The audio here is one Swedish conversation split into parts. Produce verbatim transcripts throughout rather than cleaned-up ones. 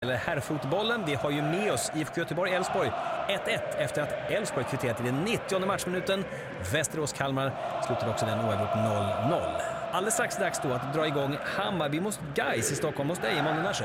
eller herrfotbollen. Vi har ju med oss I F K Göteborg-Elfsborg ett ett efter att Elfsborg kvitterat i den nittionde matchminuten. Västerås-Kalmar slutade också den oavgjort noll noll. Alldeles strax dags då att dra igång Hammarby mot Gais i Stockholm hos dig, Emanuel Narsson.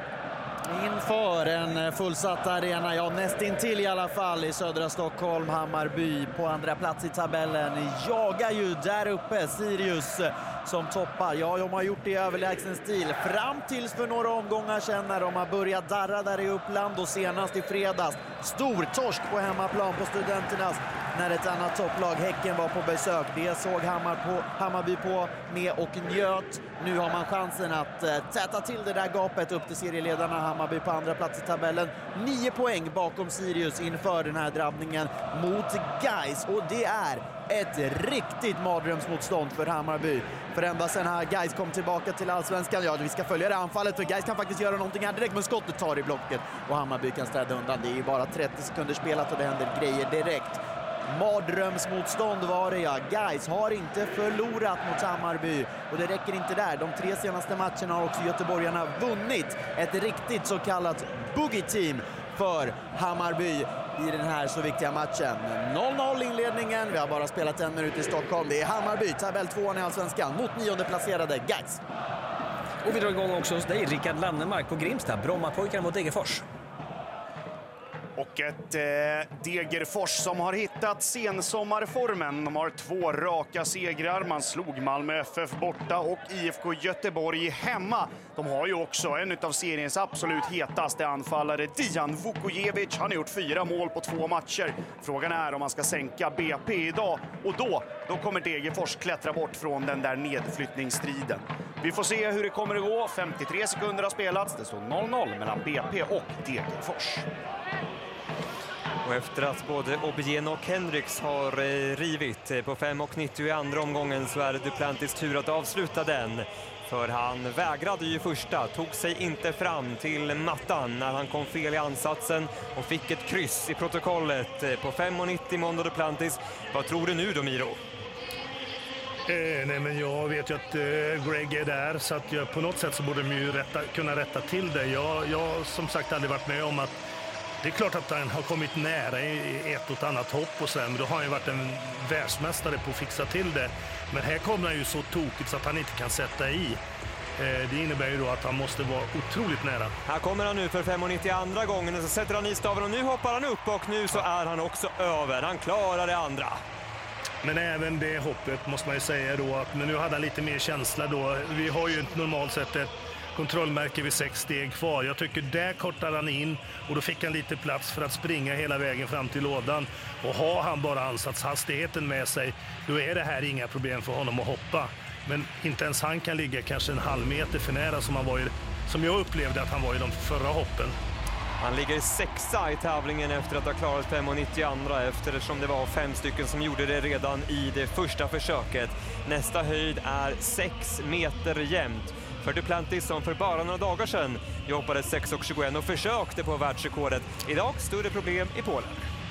Inför en fullsatt arena, ja nästintill i alla fall, i södra Stockholm. Hammarby på andra plats i tabellen jagar ju där uppe Sirius som toppar. Ja, de har gjort det i överlägsen stil fram tills för några omgångar sedan när de har börjat darra där i Uppland, och senast i fredags stor torsk på hemmaplan på Studenternas när ett annat topplag, Häcken, var på besök. Det såg Hammar på, Hammarby på med och njöt. Nu har man chansen att äh, täta till det där gapet upp till serieledarna. Hammarby på andra plats i tabellen. Nio poäng bakom Sirius inför den här drabbningen mot Gais. Och det är ett riktigt mardrömsmotstånd för Hammarby. För ända sen här Gais kom tillbaka till Allsvenskan. Ja, vi ska följa det anfallet, för Gais kan faktiskt göra någonting här direkt, men skottet tar i blocket och Hammarby kan städa undan. Det är ju bara trettio sekunder spelat och det händer grejer direkt. Mardrömsmotstånd var det, ja. Gais har inte förlorat mot Hammarby, och det räcker inte där. De tre senaste matcherna har också göteborgarna vunnit. Ett riktigt så kallat boogie-team för Hammarby i den här så viktiga matchen. noll noll inledningen, vi har bara spelat en minut i Stockholm. Det är Hammarby, tabell tvåan i Allsvenskan, mot nionde placerade Gais. Och vi drar igång också hos dig, Rickard Lannemark på Grimsta. Brommapojkarna mot Degerfors. Och ett eh, Degerfors som har hittat sensommarformen. De har två raka segrar. Man slog Malmö F F borta och I F K Göteborg hemma. De har ju också en av seriens absolut hetaste anfallare, Dijan Vukojevic. Han har gjort fyra mål på två matcher. Frågan är om man ska sänka B P idag. Och då, då kommer Degerfors klättra bort från den där nedflyttningsstriden. Vi får se hur det kommer att gå. femtiotre sekunder har spelats. Det står noll noll mellan B P och Degerfors. Och efter att både Obieno och Henriks har eh, rivit på fem och nittio i andra omgången, så är det Duplantis tur att avsluta den. För han vägrade ju första, tog sig inte fram till mattan när han kom fel i ansatsen och fick ett kryss i protokollet på fem och nittio Mondo Duplantis. Vad tror du nu då, Miro? Eh, nej, men jag vet ju att eh, Greg är där, så att jag, på något sätt så borde de ju rätta, kunna rätta till det. Jag, jag som sagt aldrig varit med om att det är klart att han har kommit nära i ett och annat hopp och sen, men då har han ju varit en världsmästare på att fixa till det. Men här kommer han ju så tokigt så att han inte kan sätta i. Det innebär ju då att han måste vara otroligt nära. Här kommer han nu för fem och nittio andra gången, och så sätter han i staven och nu hoppar han upp, och nu så är han också över. Han klarar det andra. Men även det hoppet måste man ju säga då, att men nu hade han lite mer känsla då. Vi har ju normalt sett ett kontrollmärke vid sex steg kvar. Jag tycker där kortar han in, och då fick han lite plats för att springa hela vägen fram till lådan. Och har han bara ansatshastigheten med sig, då är det här inga problem för honom att hoppa. Men inte ens han kan ligga kanske en halv meter för nära som, han var i, som jag upplevde att han var i de förra hoppen. Han ligger sexa i tävlingen efter att ha klarat fem och nittio andra, eftersom det var fem stycken som gjorde det redan i det första försöket. Nästa höjd är sex meter jämnt för Duplantis, som för bara några dagar sedan jobbade sex och tjugoett och försökte på världsrekordet. Idag större problem i Polen.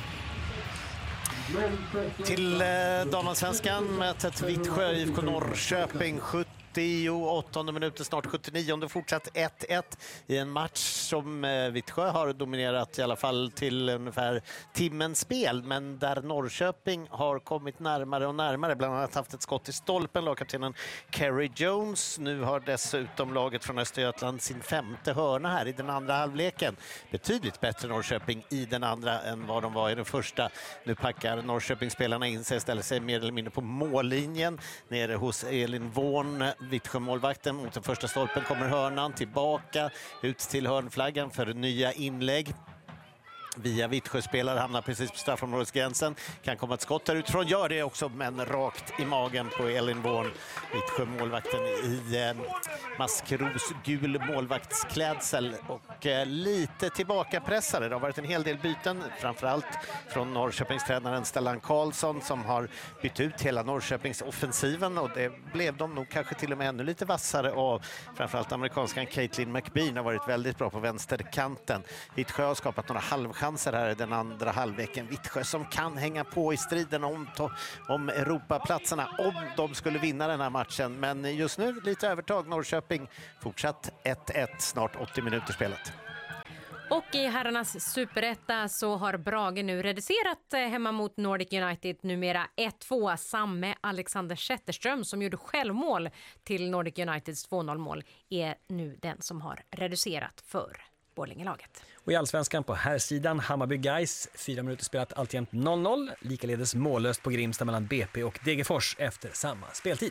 Till eh, damallsvenskan mötet Vittsjö I F K Norrköping, åttonde minuten, snart sjuttionionde, fortsatt ett ett i en match som eh, Vittsjö har dominerat i alla fall till ungefär timmens spel, men där Norrköping har kommit närmare och närmare, bland annat haft ett skott i stolpen, lagkaptenen Kerry Jones. Nu har dessutom laget från Östergötland sin femte hörna här i den andra halvleken. Betydligt bättre Norrköping i den andra än vad de var i den första. Nu packar Norrköping-spelarna in sig, ställer sig mer eller mindre på mållinjen nere hos Elin Vårn. Vittsjö-målvakten mot den första stolpen, kommer hörnan tillbaka ut till hörnflaggan för nya inlägg. Via Vittsjö-spelare, hamnar precis på straffområdesgränsen. Kan komma ett skott där utifrån, gör det också, men rakt i magen på Elin Born. Vittsjö-målvakten i eh, maskrosgul målvaktsklädsel och eh, lite tillbakapressade. Det har varit en hel del byten, framförallt från Norrköpingstränaren Stellan Karlsson, som har bytt ut hela Norrköpings offensiven, och det blev de nog kanske till och med ännu lite vassare av. Framförallt amerikanskan Caitlin McBean har varit väldigt bra på vänsterkanten. Vittsjö har skapat några halvchanser här i den andra halvleken. Vittsjö som kan hänga på i striden om, om Europaplatserna om de skulle vinna den här matchen. Men just nu lite övertag Norrköping. Fortsatt ett ett, snart åttio minuter spelet. Och i herrarnas superetta så har Brage nu reducerat hemma mot Nordic United, numera ett två. Samme Alexander Zetterström som gjorde självmål till Nordic Uniteds två noll-mål är nu den som har reducerat för Borlängelaget. Och i allsvenskan på här sidan Hammarby Gais, fyra minuter spelat alltjämt noll noll, likaledes mållöst på Grimsta mellan B P och Degerfors efter samma speltid.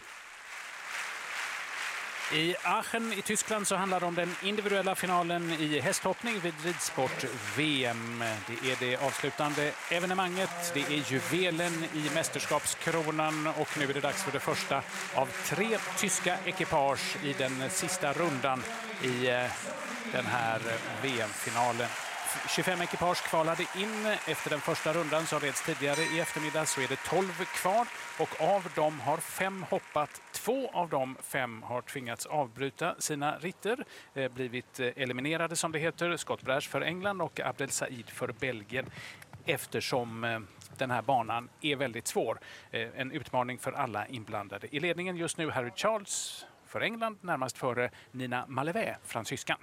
I Aachen i Tyskland så handlar det om den individuella finalen i hästhoppning vid ridsport-V M. Det är det avslutande evenemanget. Det är juvelen i mästerskapskronan och nu är det dags för det första av tre tyska ekipage i den sista rundan i den här V M-finalen. tjugofem ekipage kvalade in efter den första rundan som reds tidigare i eftermiddag, så är det tolv kvar och av dem har fem hoppat. Två av de fem har tvingats avbryta sina ritter, eh, blivit eliminerade som det heter, Scott Brash för England och Abdel Said för Belgien, eftersom eh, den här banan är väldigt svår. Eh, en utmaning för alla inblandade. I ledningen just nu Harry Charles för England, närmast före Nina Malevé, fransyskan.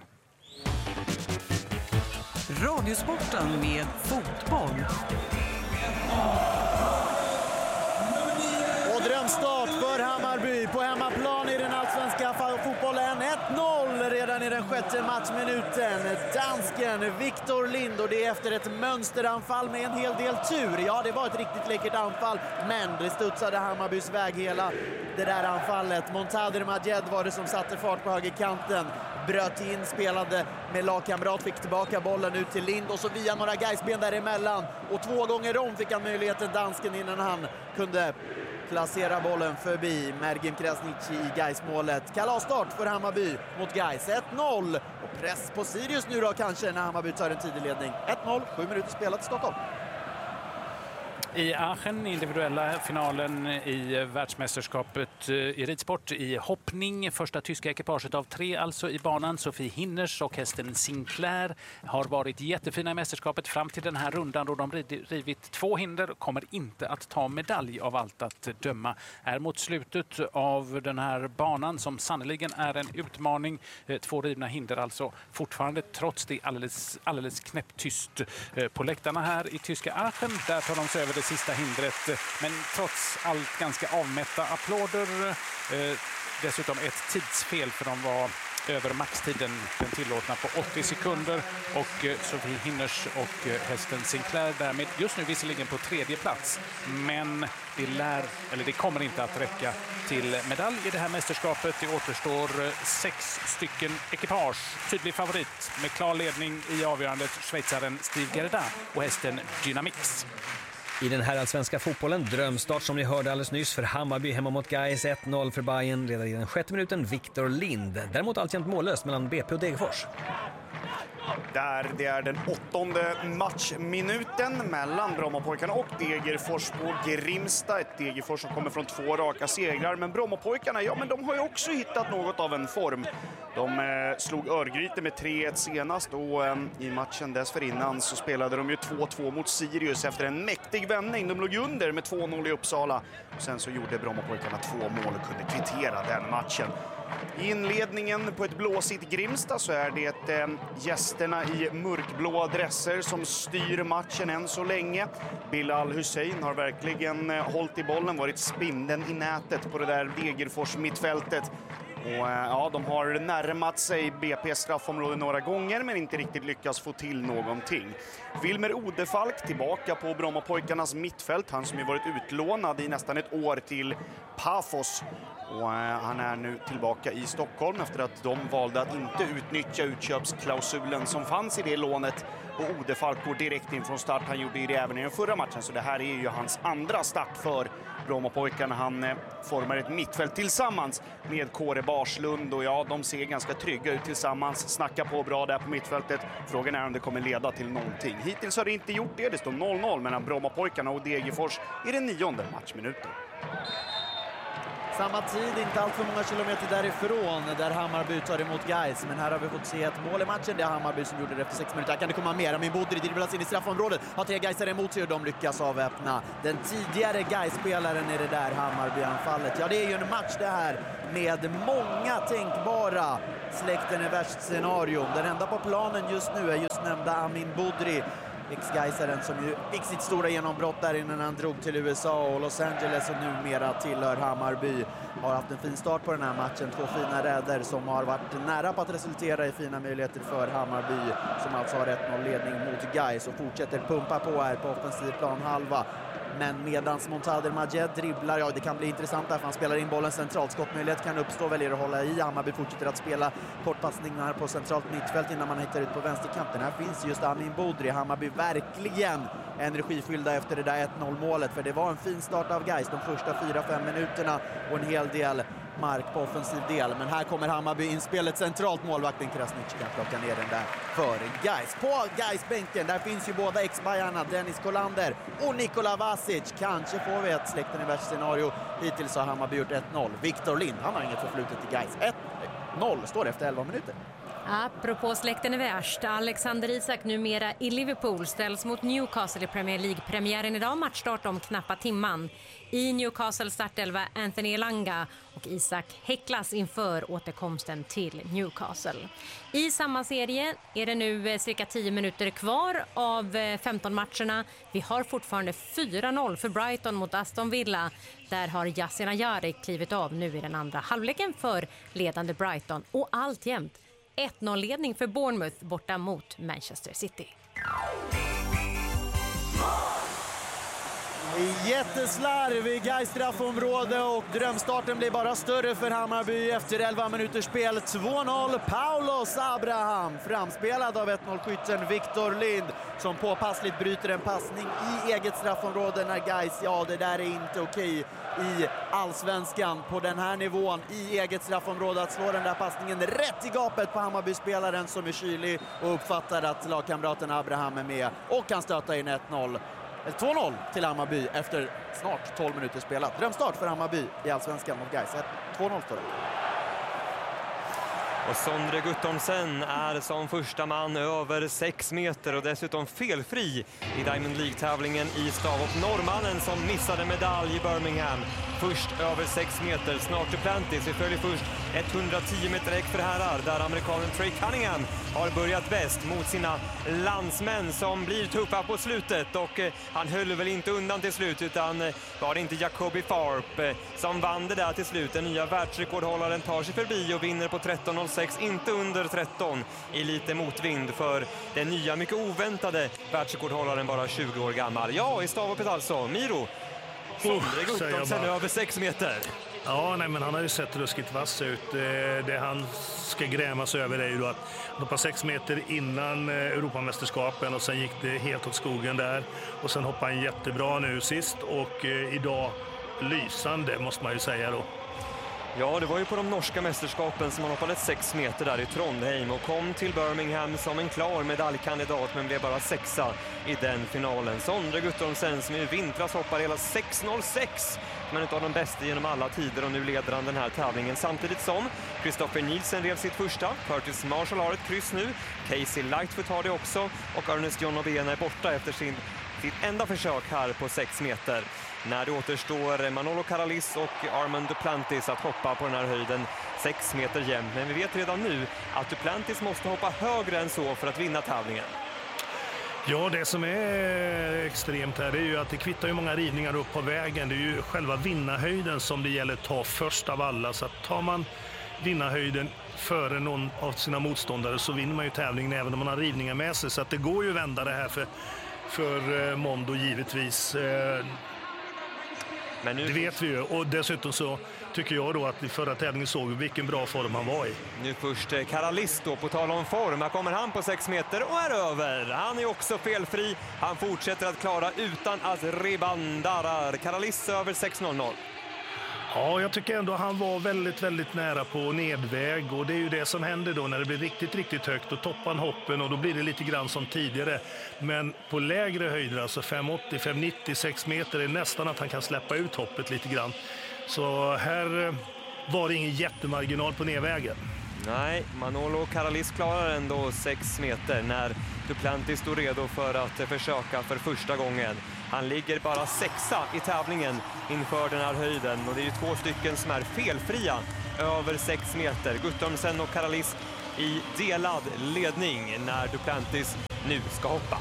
Radiosporten med fotboll. Och drömstart för Hammarby på hemmaplan i den allsvenska fotbollen. ett noll redan i den sjätte matchminuten. Dansken Victor Lind, och det är efter ett mönsteranfall med en hel del tur. Ja, det var ett riktigt läckert anfall, men det studsade Hammarbys väg hela det där anfallet. Montader Majed var det som satte fart på högerkanten. Bröt in, spelade med lagkamrat, fick tillbaka bollen ut till Lind och så via några Gaisben däremellan. Och två gånger om fick han möjligheten, dansken, innan han kunde placera bollen förbi Mergim Krasniqi i Gais-målet. Kalasstart för Hammarby mot Gais. ett noll. Och press på Sirius nu då kanske när Hammarby tar en tidig ledning. ett noll, sju minuter spelat i Stockholm. I Aachen, individuella finalen i världsmästerskapet i ridsport i hoppning. Första tyska ekipaget av tre alltså i banan. Sofie Hinners och hästen Sinclair har varit jättefina i mästerskapet fram till den här rundan då de rivit två hinder. Kommer inte att ta medalj av allt att döma. Är mot slutet av den här banan som sannoliken är en utmaning. Två rivna hinder alltså fortfarande, trots det alldeles, alldeles knäpptyst på läktarna här i tyska Aachen. Där tar de sig över det sista hindret, men trots allt ganska avmätta applåder. Eh, dessutom ett tidsfel, för de var över maxtiden, den tillåtna, på åttio sekunder. Och eh, Sofie Hinners och eh, hästen Sinclair därmed just nu visserligen på tredje plats, men det lär, eller det kommer inte att räcka till medalj i det här mästerskapet. Det återstår eh, sex stycken ekipage. Tydlig favorit med klar ledning i avgörandet, schweizaren Steve Gerda och hästen Dynamix. I den här allsvenska fotbollen, drömstart som ni hörde alldeles nyss för Hammarby hemma mot Gais, ett noll för Bayern redan i den sjätte minuten, Victor Lind. Däremot alltjämt mållöst mellan B P och Degerfors. Där det är den åttonde matchminuten mellan Brommapojkarna och Degerfors på Grimsta. Ett Degerfors som kommer från två raka segrar. Men Brommapojkarna, ja men de har ju också hittat något av en form. De eh, slog Örgryte med tre ett senast och eh, i matchen dessförinnan så spelade de ju två två mot Sirius efter en mäktig vändning. De låg under med två noll i Uppsala. Och sen så gjorde Brommapojkarna två mål och kunde kvittera den matchen. I inledningen på ett blåsigt Grimsta så är det eh, gästerna i mörkblåa dresser som styr matchen än så länge. Bilal Hussein har verkligen eh, hållit i bollen, varit spindeln i nätet på det där Degerfors mittfältet. Och, ja, de har närmat sig B P:s straffområde några gånger men inte riktigt lyckats få till någonting. Wilmer Odefalk tillbaka på Brommapojkarnas mittfält. Han som ju varit utlånad i nästan ett år till Pafos. Och han är nu tillbaka i Stockholm efter att de valde att inte utnyttja utköpsklausulen som fanns i det lånet. Och Odefalk går direkt in från start. Han gjorde det även i den förra matchen, så det här är ju hans andra start för Brommapojkarna. Han eh, formar ett mittfält tillsammans med Kåre Barslund och ja, de ser ganska trygga ut tillsammans. Snackar på bra där på mittfältet. Frågan är om det kommer leda till någonting. Hittills har det inte gjort det. Det står noll noll mellan Brommapojkarna och Degerfors i den nionde matchminuten. Samma tid, inte allt för många kilometer därifrån där Hammarby tar emot Gais. Men här har vi fått se ett mål i matchen. Det är Hammarby som gjorde det efter sex minuter. Här kan det komma mer. Amin Budri dribblas in i straffområdet. Har tre Gaisare emot sig och de lyckas avväpna den tidigare Gais-spelaren i det där Hammarby-anfallet. Ja, det är ju en match det här med många tänkbara släkten i värst scenario. Den enda på planen just nu är just nämnda Amin Budri, ex-Gaisaren som ju fick sitt stora genombrott där innan han drog till U S A och Los Angeles och numera tillhör Hammarby. Har haft en fin start på den här matchen. Två fina räder som har varit nära på att resultera i fina möjligheter för Hammarby som alltså har ett noll ledning mot Gais och fortsätter pumpa på här på offensiv plan halva. Men medans Montader Majed dribblar, ja det kan bli intressant där för han spelar in bollen centralt. Skottmöjlighet kan uppstå, väljer att hålla i. Hammarby fortsätter att spela kortpassningar på centralt mittfält innan man hittar ut på vänsterkanten. Här finns just Amin Budri. Hammarby verkligen energifyllda efter det där ett noll målet. För det var en fin start av Gais de första fyra fem minuterna och en hel del mark på offensiv del. Men här kommer Hammarby inspelet centralt. Målvakten Krasniqi kan plocka ner den där för Gais. På Gais-bänken, där finns ju båda ex-Bajarna, Dennis Kolander och Nikola Vasic. Kanske får vi ett släkten i värst scenario. Hittills har Hammarby gjort ett noll. Viktor Lind, han har inget förflutet i Gais. ett noll står efter elva minuter. Apropå släkten är värst, Alexander Isak numera i Liverpool ställs mot Newcastle i Premier League-premiären idag, matchstart om knappa timman. I Newcastle startelva Anthony Elanga och Isak häcklas inför återkomsten till Newcastle. I samma serie är det nu cirka tio minuter kvar av femton matcherna. Vi har fortfarande fyra noll för Brighton mot Aston Villa. Där har Yasin Ayari klivit av nu i den andra halvleken för ledande Brighton och alltjämt ett noll-ledning för Bournemouth borta mot Manchester City. Jätteslarv i Gais straffområde och drömstarten blir bara större för Hammarby efter elva minuters spel. två noll, Paulos Abraham framspelad av ett noll-skytten Viktor Lind som påpassligt bryter en passning i eget straffområde när Gais, ja det där är inte okej i allsvenskan på den här nivån i eget straffområde att slå den där passningen rätt i gapet på Hammarby-spelaren som är kylig och uppfattar att lagkamraten Abraham är med och kan stöta in ett noll. två noll till Hammarby efter snart tolv minuter spelat. Drömstart för Hammarby i allsvenskan mot Gais. två noll står det. Och Sondre Guttormsen är som första man över sex meter och dessutom felfri i Diamond League-tävlingen i Stavop. Norrmannen som missade medalj i Birmingham. Först över sex meter, snart Duplantis. Vi följer först etthundratio meter äck för herrar där amerikanen Trey Cunningham har börjat bäst mot sina landsmän som blir tuffa på slutet. Och eh, han höll väl inte undan till slut utan eh, var det inte Jacobi Farp eh, som vann det där till slut. Den nya världsrekordhållaren tar sig förbi och vinner på tretton noll sex, inte under tretton i lite motvind för den nya mycket oväntade världsrekordhållaren bara tjugo år gammal. Ja, i stavhoppet alltså, Miro. Sondre Guttormsen över sex meter. Ja, nej, men han har ju sett ruskigt vass ut. Det han ska grämas över är ju då att han hoppade sex meter innan Europamästerskapen och sen gick det helt åt skogen där. Och sen hoppade han jättebra nu sist och idag lysande måste man ju säga då. Ja, det var ju på de norska mästerskapen som han hoppade sex meter där i Trondheim och kom till Birmingham som en klar medaljkandidat men blev bara sexa i den finalen. Sondre Guttormsen som i vintras hoppar hela sex noll sex, men utav de bästa genom alla tider och nu leder han den här tävlingen samtidigt som Christopher Nielsen rev sitt första, Curtis Marshall har ett kryss nu, Casey Lightfoot har det också och Ernest John Obena är borta efter sin sitt enda försök här på sex meter. När det återstår Manolo Karalis och Armand Duplantis att hoppa på den här höjden sex meter jämnt. Men vi vet redan nu att Duplantis måste hoppa högre än så för att vinna tävlingen. Ja, det som är extremt här är ju att det kvittar ju många rivningar upp på vägen. Det är ju själva vinnarhöjden som det gäller att ta först av alla. Så att tar man vinnarhöjden före någon av sina motståndare så vinner man ju tävlingen även om man har rivningar med sig. Så att det går ju att vända det här för, för Mondo givetvis. Men nu... Det vet vi ju. Och dessutom så tycker jag då att i förra tävlingen såg vi vilken bra form han var i. Nu först Karalis då, på tal om form. Här kommer han på sex meter och är över. Han är också felfri. Han fortsätter att klara utan att ribban darrar. Karalis över sex noll noll. Ja, jag tycker ändå han var väldigt, väldigt nära på nedväg. Och det är ju det som händer då när det blir riktigt, riktigt högt. Då toppar han hoppen och då blir det lite grann som tidigare. Men på lägre höjder, alltså fem åttio, fem nittio, sex meter, är nästan att han kan släppa ut hoppet lite grann. Så här var det ingen jättemarginal på nedvägen. Nej, Manolo Karalis klarar ändå sex meter när Duplantis står redo för att försöka för första gången. Han ligger bara sexa i tävlingen inför den här höjden och det är ju två stycken som är felfria över sex meter. Guttormsen och Karalis i delad ledning när Duplantis nu ska hoppa.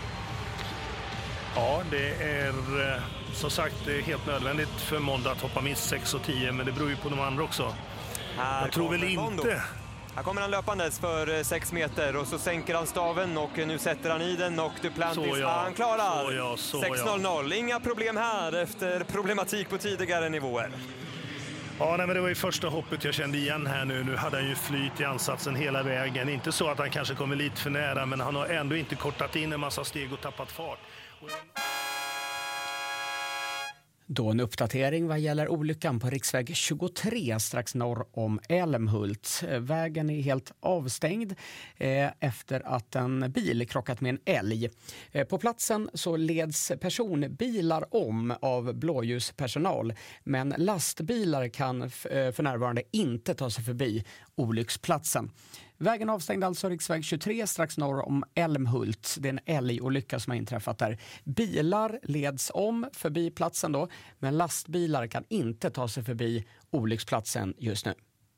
Ja, det är som sagt det är helt nödvändigt för Mondo att hoppa minst sex och tio, men det beror ju på de andra också. Här Jag tror väl inte... Mondo. Här kommer han löpandes för sex meter och så sänker han staven och nu sätter han i den och Duplantis så ja, han klarar. så ja, så sex noll noll, ja. Inga problem här efter problematik på tidigare nivåer. Ja, nej, men det var ju första hoppet jag kände igen här nu. Nu hade han ju flyt i ansatsen hela vägen. Inte så att han kanske kommer lite för nära, men han har ändå inte kortat in en massa steg och tappat fart. Då en uppdatering vad gäller olyckan på riksväg tjugotre strax norr om Älmhult. Vägen är helt avstängd eh, efter att en bil krockat med en älg. Eh, på platsen så leds personbilar om av blåljuspersonal, men lastbilar kan f- eh, för närvarande inte ta sig förbi olycksplatsen. Vägen avstängd alltså riksväg tjugotre strax norr om Älmhult. Det är en älgolycka som har inträffat där. Bilar leds om förbi platsen då, men lastbilar kan inte ta sig förbi olycksplatsen just nu.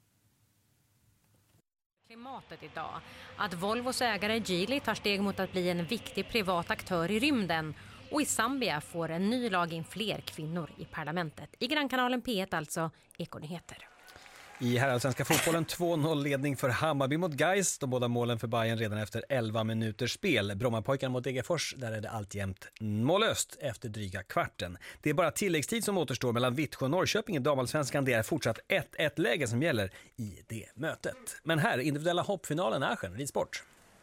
Klimatet idag. Att Volvos ägare Geely tar steg mot att bli en viktig privat aktör i rymden. Och i Zambia får en ny lag in fler kvinnor i parlamentet. I Grannkanalen P ett alltså, Ekonyheter. I herrallsvenska fotbollen två noll ledning för Hammarby mot Gais. De båda målen för Bayern redan efter elva minuters spel. Brommapojkarna mot Degerfors, där är det alltjämt mållöst efter dryga kvarten. Det är bara tilläggstid som återstår mellan Vittsjö och Norrköping i damallsvenskan. Det är fortsatt ett ett läge som gäller i det mötet. Men här, individuella hoppfinalen Aschen, ridsport.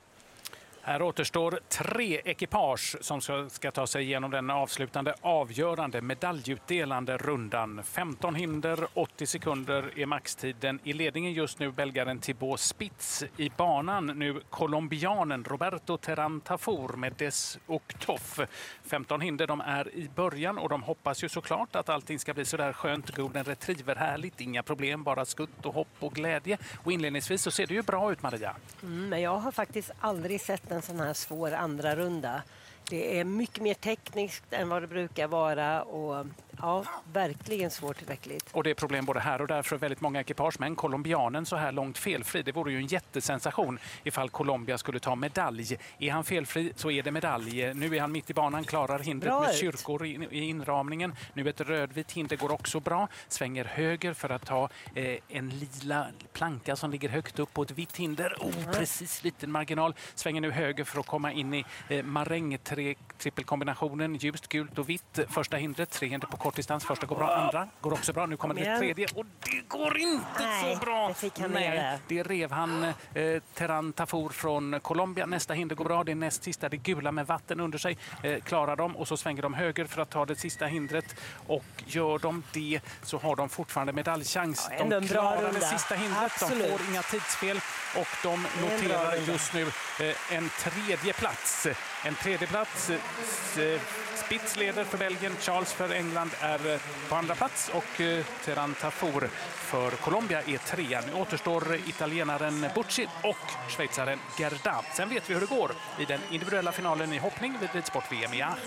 Här återstår tre ekipage som ska ta sig igenom den avslutande avgörande medaljutdelande rundan. femton hinder, åttio sekunder är maxtiden. I ledningen just nu belgaren Thibaut Spitz. I banan nu colombianen Roberto Terrantafor med Des Octof. femton hinder, de är i början och de hoppas ju såklart att allting ska bli så där skönt, golden retriever härligt. Inga problem, bara skutt och hopp och glädje. Och inledningsvis så ser det ju bra ut, Maria. Mm, men jag har faktiskt aldrig sett en sån här svår andra runda. Det är mycket mer tekniskt än vad det brukar vara och ja, verkligen svårt tillräckligt. Och det är problem både här och där för väldigt många ekipage, men colombianen så här långt felfri. Det vore ju en jättesensation ifall Colombia skulle ta medalj. Är han felfri så är det medalj. Nu är han mitt i banan, klarar hindret bra med ut. Kyrkor i, i inramningen. Nu ett rödvitt hinder går också bra. Svänger höger för att ta eh, en lila planka som ligger högt upp på ett vitt hinder. Oh, mm. Precis liten marginal. Svänger nu höger för att komma in i eh, maräng tre trippelkombinationen. Ljust, gult och vitt. Första hindret, tre hinder på kortdistans. Första går bra, andra går också bra. Nu kommer det tredje och det går inte Nej, så bra. Det fick han Nej, det rev han eh, Terrantafor från Colombia. Nästa hinder går bra. Det är näst sista. Det gula med vatten under sig. Eh, klarar de och så svänger de höger för att ta det sista hindret. Och gör de det så har de fortfarande medaljchans. Ja, de klarar runda. det sista hindret. Absolut. De får inga tidsfel och de noterar just nu eh, en tredje plats. En tredje plats. Eh, Spitz leder för Belgien, Charles för England är på andra plats och eh, Terrantafor för Colombia är trea. Nu återstår italienaren Bucci och schweizaren Gerda. Sen vet vi hur det går i den individuella finalen i hoppning vid ridsport-V M i Aachen.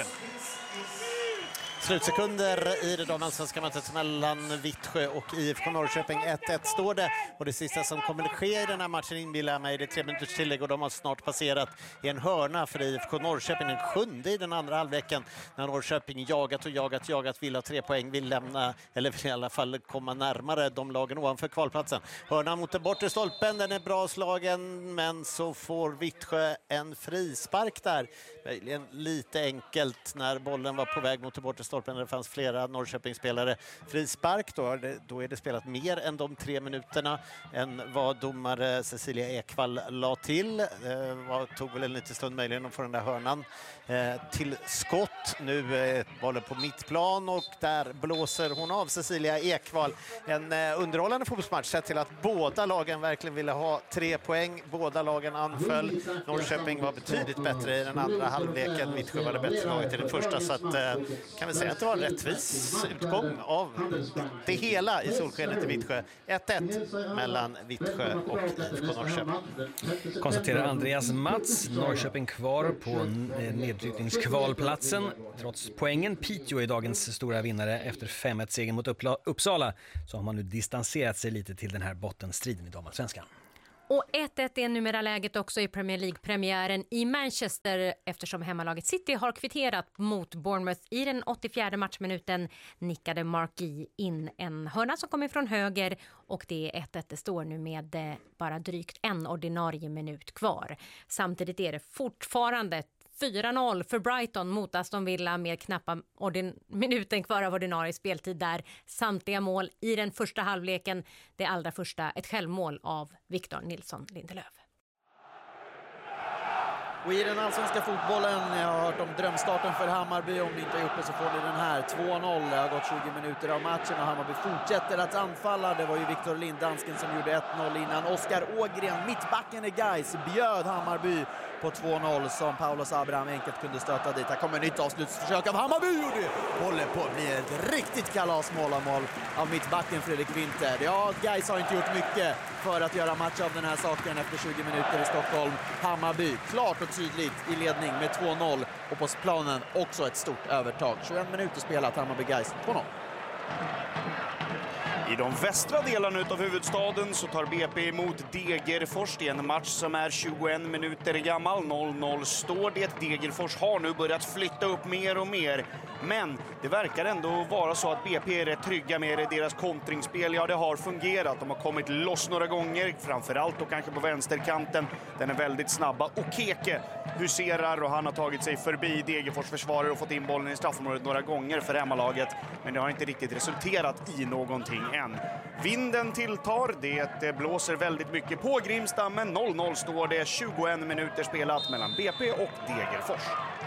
Slutsekunder i det damallsvenska mötet mellan Vittsjö och I F K Norrköping. ett ett står det och det sista som kommer att ske i den här matchen inbillar mig det är tre minuters tillägg och de har snart passerat i en hörna för I F K Norrköping. Den sjunde i den andra halvleken när Norrköping jagat och jagat, jagat, vill ha tre poäng, vill lämna eller vill i alla fall komma närmare de lagen ovanför kvalplatsen. Hörna mot den bortre stolpen, den är bra slagen men så får Vittsjö en frispark där. Möjligen lite enkelt när bollen var på väg mot den bortre stolpen när det fanns flera Norrköpingsspelare. Frispark då, då är det spelat mer än de tre minuterna än vad domare Cecilia Ekvall la till. Eh, var, tog väl en liten stund möjligen att få den där hörnan eh, till skott. Nu är eh, bollen på mittplan och där blåser hon av Cecilia Ekvall. En eh, underhållande fotbollsmatch sett till att båda lagen verkligen ville ha tre poäng. Båda lagen anföll. Norrköping var betydligt bättre i den andra halvleken. Vittsjö var det bättre laget i den första så att eh, kan vi säga säga att det var en rättvis utgång av det hela i solskenet i Vittsjö. ett ett mellan Vittsjö och I F K Norrköping. Konstaterar Andreas Mats. Norrköping kvar på nedtryckningskvalplatsen. Trots poängen, Piteå är dagens stora vinnare. Efter fem ett-segern mot Uppla- Uppsala så har man nu distanserat sig lite till den här bottenstriden i damallsvenskan. Och ett ett är numera läget också i Premier League-premiären i Manchester eftersom hemmalaget City har kvitterat mot Bournemouth. I den åttiofjärde matchminuten nickade Marquis in en hörna som kommer från höger och det är ett ett. Det står nu med bara drygt en ordinarie minut kvar. Samtidigt är det fortfarande fyra noll för Brighton mot Aston Villa med knappa ordin- minuten kvar av ordinarie speltid där. Samtliga mål i den första halvleken. Det allra första ett självmål av Victor Nilsson Lindelöf. Och i den allsvenska fotbollen, jag har hört om drömstarten för Hammarby. Om ni inte har gjort det så får ni den här. två noll, det har gått tjugo minuter av matchen och Hammarby fortsätter att anfalla. Det var ju Victor Lindansken som gjorde ett noll innan. Oskar Ågren, mittbacken i Gais, bjöd Hammarby på två noll som Paulos Abraham enkelt kunde stöta dit. Här kommer nytt avslutsförsök av Hammarby och det håller på att bli ett riktigt kalasmål av mål av mittbacken Fredrik Winter. Ja, Gais har inte gjort mycket för att göra match av den här saken efter tjugo minuter i Stockholm. Hammarby klart och tydligt i ledning med två noll och på planen också ett stort övertag. tjugoett minuter spelat, Hammarby Gais två noll. I de västra delarna av huvudstaden så tar B P emot Degerfors. Det är en match som är tjugoett minuter gammal. noll noll står det. Degerfors har nu börjat flytta upp mer och mer. Men det verkar ändå vara så att B P är rätt trygga med deras kontringsspel. Ja, det har fungerat. De har kommit loss några gånger. Framförallt och kanske på vänsterkanten. Den är väldigt snabba. Och Keke huserar och han har tagit sig förbi Degerfors försvarare och fått in bollen i straffområdet några gånger för hemmalaget. Men det har inte riktigt resulterat i någonting än. Vinden tilltar, det blåser väldigt mycket på Grimstammen. noll noll står det, tjugoett minuter spelat mellan B P och Degerfors.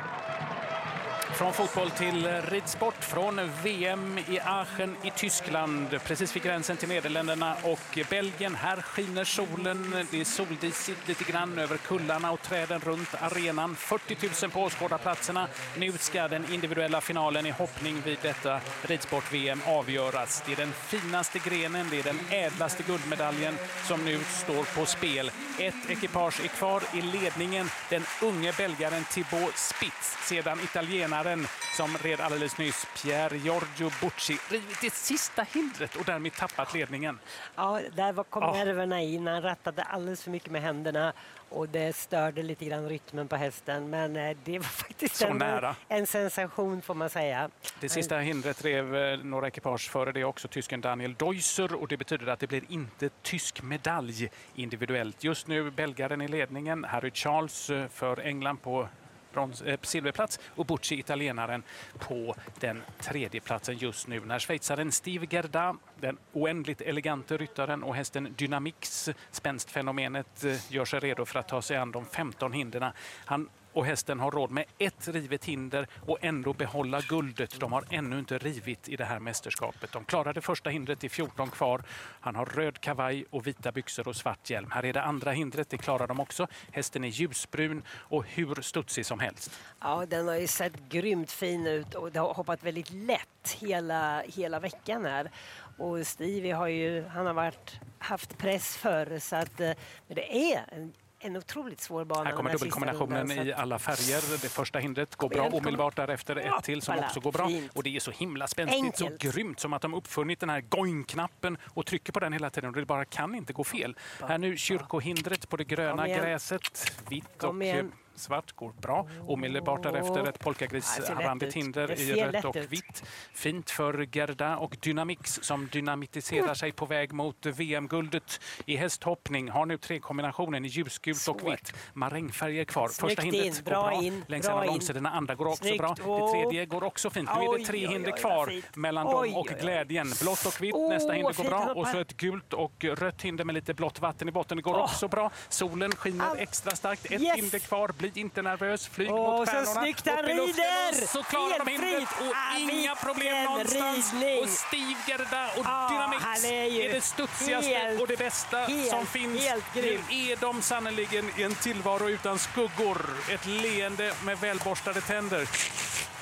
Från fotboll till ridsport, från V M i Aachen i Tyskland, precis vid gränsen till Nederländerna och Belgien. Här skiner solen, det är soldisigt lite grann över kullarna och träden runt arenan. fyrtio tusen på åskådarplatserna. Nu ska den individuella finalen i hoppning vid detta ridsport-V M avgöras. Det är den finaste grenen, det är den ädlaste guldmedaljen som nu står på spel. Ett ekipage är kvar i ledningen, den unge belgaren Thibaut Spitz, sedan italienaren som red alldeles nyss Pier Giorgio Bucci rivit det sista hindret och därmed tappat ledningen. Ja, där var, kom Ja. nerverna in. Han rattade alldeles för mycket med händerna och det störde lite grann rytmen på hästen. Men eh, det var faktiskt Så en, nära. en sensation får man säga. Det sista hindret rev eh, några ekipage före det också, tysken Daniel Deusser, och det betyder att det blir inte tysk medalj individuellt. Just nu belgaren i ledningen, Harry Charles eh, för England på brons, eh, silverplats och Bucci, italienaren, på den tredje platsen just nu. När schweizaren Steve Gerda, den oändligt elegante ryttaren, och hästen Dynamix, spänstfenomenet, eh, gör sig redo för att ta sig an de femton hinderna. Han och hästen har råd med ett rivet hinder och ändå behålla guldet. De har ännu inte rivit i det här mästerskapet. De klarade första hindret i fjorton kvar. Han har röd kavaj och vita byxor och svart hjälm. Här är det andra hindret, det klarar de också. Hästen är ljusbrun och hur studsig som helst. Ja, den har ju sett grymt fin ut och det har hoppat väldigt lätt hela, hela veckan här. Och Stevie har ju, han har varit, haft press för så att, men det är en En otroligt svår bana. Här kommer dubbelkombinationen i alla färger. Det första hindret går bra, omedelbart därefter ett till som också går bra. Och det är så himla spänstigt, så grymt, som att de uppfunnit den här going-knappen och trycker på den hela tiden och det bara kan inte gå fel. Här nu kyrkohindret på det gröna gräset, vitt och svart går bra. Omedelbart därefter ett polkagrisrandigt hinder i rött och vitt. Fint för Gerda och Dynamix som dynamitiserar sig på väg mot V M-guldet i hästhoppning. Har nu tre kombinationen i ljusgult och vitt. Marängfärger kvar. Första hindret går bra längs en av långsidan. Andra går också bra. Det tredje går också fint. Nu är det tre hinder kvar mellan dem och glädjen. Blått och vitt. Nästa hinder går bra. Och så ett gult och rött hinder med lite blått vatten i botten. Det går också bra. Solen skiner extra starkt. Ett hinder kvar. Bli inte nervös, flyg oh, mot stjärnorna. Snyggt han rider! Så klarar de hindret och ah, inga problem någonstans. Ridning. Och Steve Gerda och ah, Dynamix är, är det studsigaste helt, och det bästa helt, som finns. Nu är de sannoliken i en tillvaro utan skuggor. Ett leende med välborstade tänder.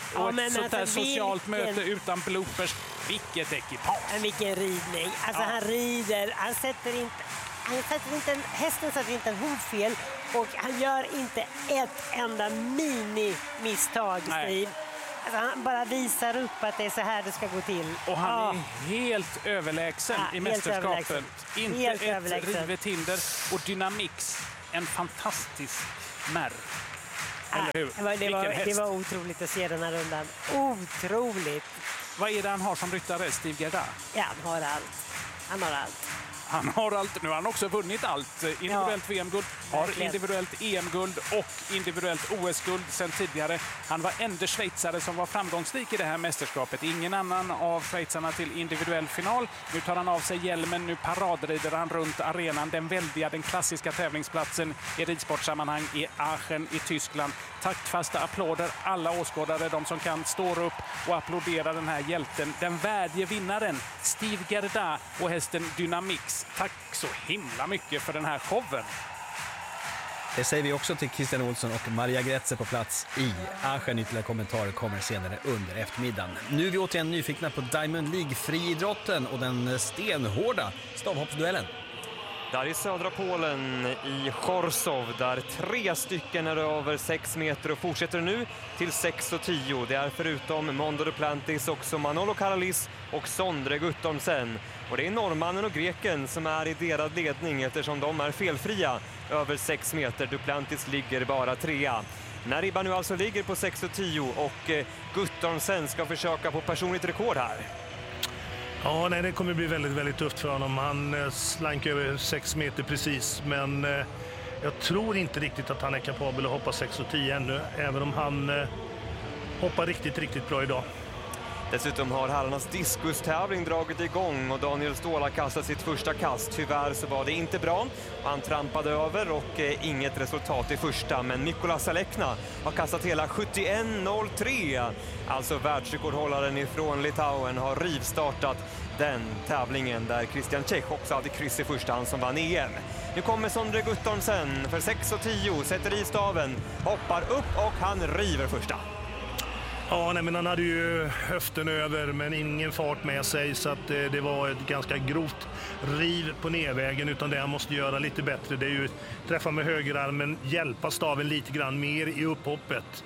Och Ja, ett men sånt där alltså, socialt vilken- möte utan bloopers. Vilket ekipage! Men vilken ridning. Alltså Ja. han rider, han sätter inte, han sätter inte en, hästen sätter inte en hov fel och han gör inte ett enda mini-misstag, Nej. Steve. Alltså han bara visar upp att det är så här det ska gå till. Och han Ja. är helt överlägsen Ja, i helt mästerskapet. överlägsen. Inte Helt ett överlägsen. rivet hinder. Och Dynamix, en fantastisk märr. Eller hur? Det var, det, Vilken var, häst. det var otroligt att se den här rundan. Otroligt! Vad är det han har som ryttare, Steve Gerda? Ja, han har allt. Han har allt. Han har allt. Nu har han också vunnit allt. Individuellt Ja, V M-guld, har verkligen. individuellt E M-guld och individuellt O S-guld sen tidigare. Han var enda schweizare som var framgångsrik i det här mästerskapet. Ingen annan av schweizarna till individuell final. Nu tar han av sig hjälmen, nu paradrider han runt arenan. Den väldiga, den klassiska tävlingsplatsen i ridsportsammanhang i Aachen i Tyskland. Taktfasta applåder. Alla åskådare, de som kan, står upp och applåderar den här hjälten. Den värdige vinnaren, Steve Gerda och hästen Dynamix. Tack så himla mycket för den här showen. Det säger vi också till Christian Olsson och Maria Gretze på plats i Aachen. Ytterligare kommentarer kommer senare under eftermiddagen. Nu är vi återigen nyfikna på Diamond League-friidrotten och den stenhårda stavhoppsduellen. Där i södra Polen i Chorzów, där tre stycken är över sex meter och fortsätter nu till sex och tio. Det är förutom Mondo Duplantis också Manolo Karalis och Sondre Guttormsen. Och det är norrmannen och greken som är i deras ledning eftersom de är felfria över sex meter. Duplantis ligger bara trea. När ribban nu alltså ligger på sex och tio och eh, Guttormsen ska försöka på personligt rekord här. Ja, nej, det kommer bli väldigt, väldigt tufft för honom. Han eh, slank över sex meter precis, men eh, jag tror inte riktigt att han är kapabel att hoppa sex och tio ännu, även om han eh, hoppar riktigt, riktigt bra idag. Dessutom har herrarnas diskustävling dragit igång och Daniel Ståhl har kastat sitt första kast. Tyvärr så var det inte bra. Han trampade över och eh, inget resultat i första. Men Mikola Salekna har kastat hela sjuttioett noll tre. Alltså världsrekordhållaren ifrån Litauen har rivstartat den tävlingen där Christian Czech också hade kryss i första hand som vann E M. Nu kommer Sondre Guttormsen för sex och tio, sätter i staven, hoppar upp och han river första. Ja, nej, men han hade ju höften över men ingen fart med sig, så att eh, det var ett ganska grovt riv på nedvägen, utan det han måste göra lite bättre det är ju träffa med högerarmen, hjälpa staven lite grann mer i upphoppet.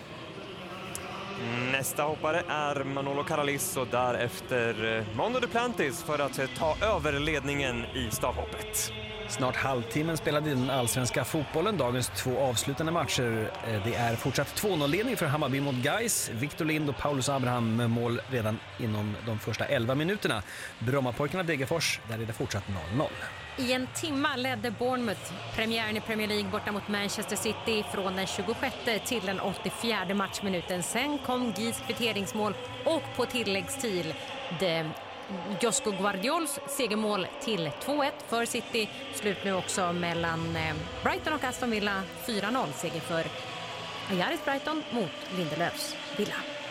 Nästa hoppare är Manolo Karalis och därefter Mondo Duplantis för att ta över ledningen i stavhoppet. Snart halvtimmen spelade den allsvenska fotbollen dagens två avslutande matcher. Det är fortsatt två noll-ledning för Hammarby mot Gais. Victor Lind och Paulus Abraham med mål redan inom de första elva minuterna. Brommapojkarna Degerfors, där är det fortsatt noll noll. I en timma ledde Bournemouth premiären i Premier League borta mot Manchester City från den tjugosjätte till den åttiofjärde matchminuten. Sen kom Gis kvitteringsmål och på tilläggstid det Josko Guardiols segermål till två ett för City. Slut nu också mellan Brighton och Aston Villa. fyra noll seger för Ajaris Brighton mot Lindelöfs Villa.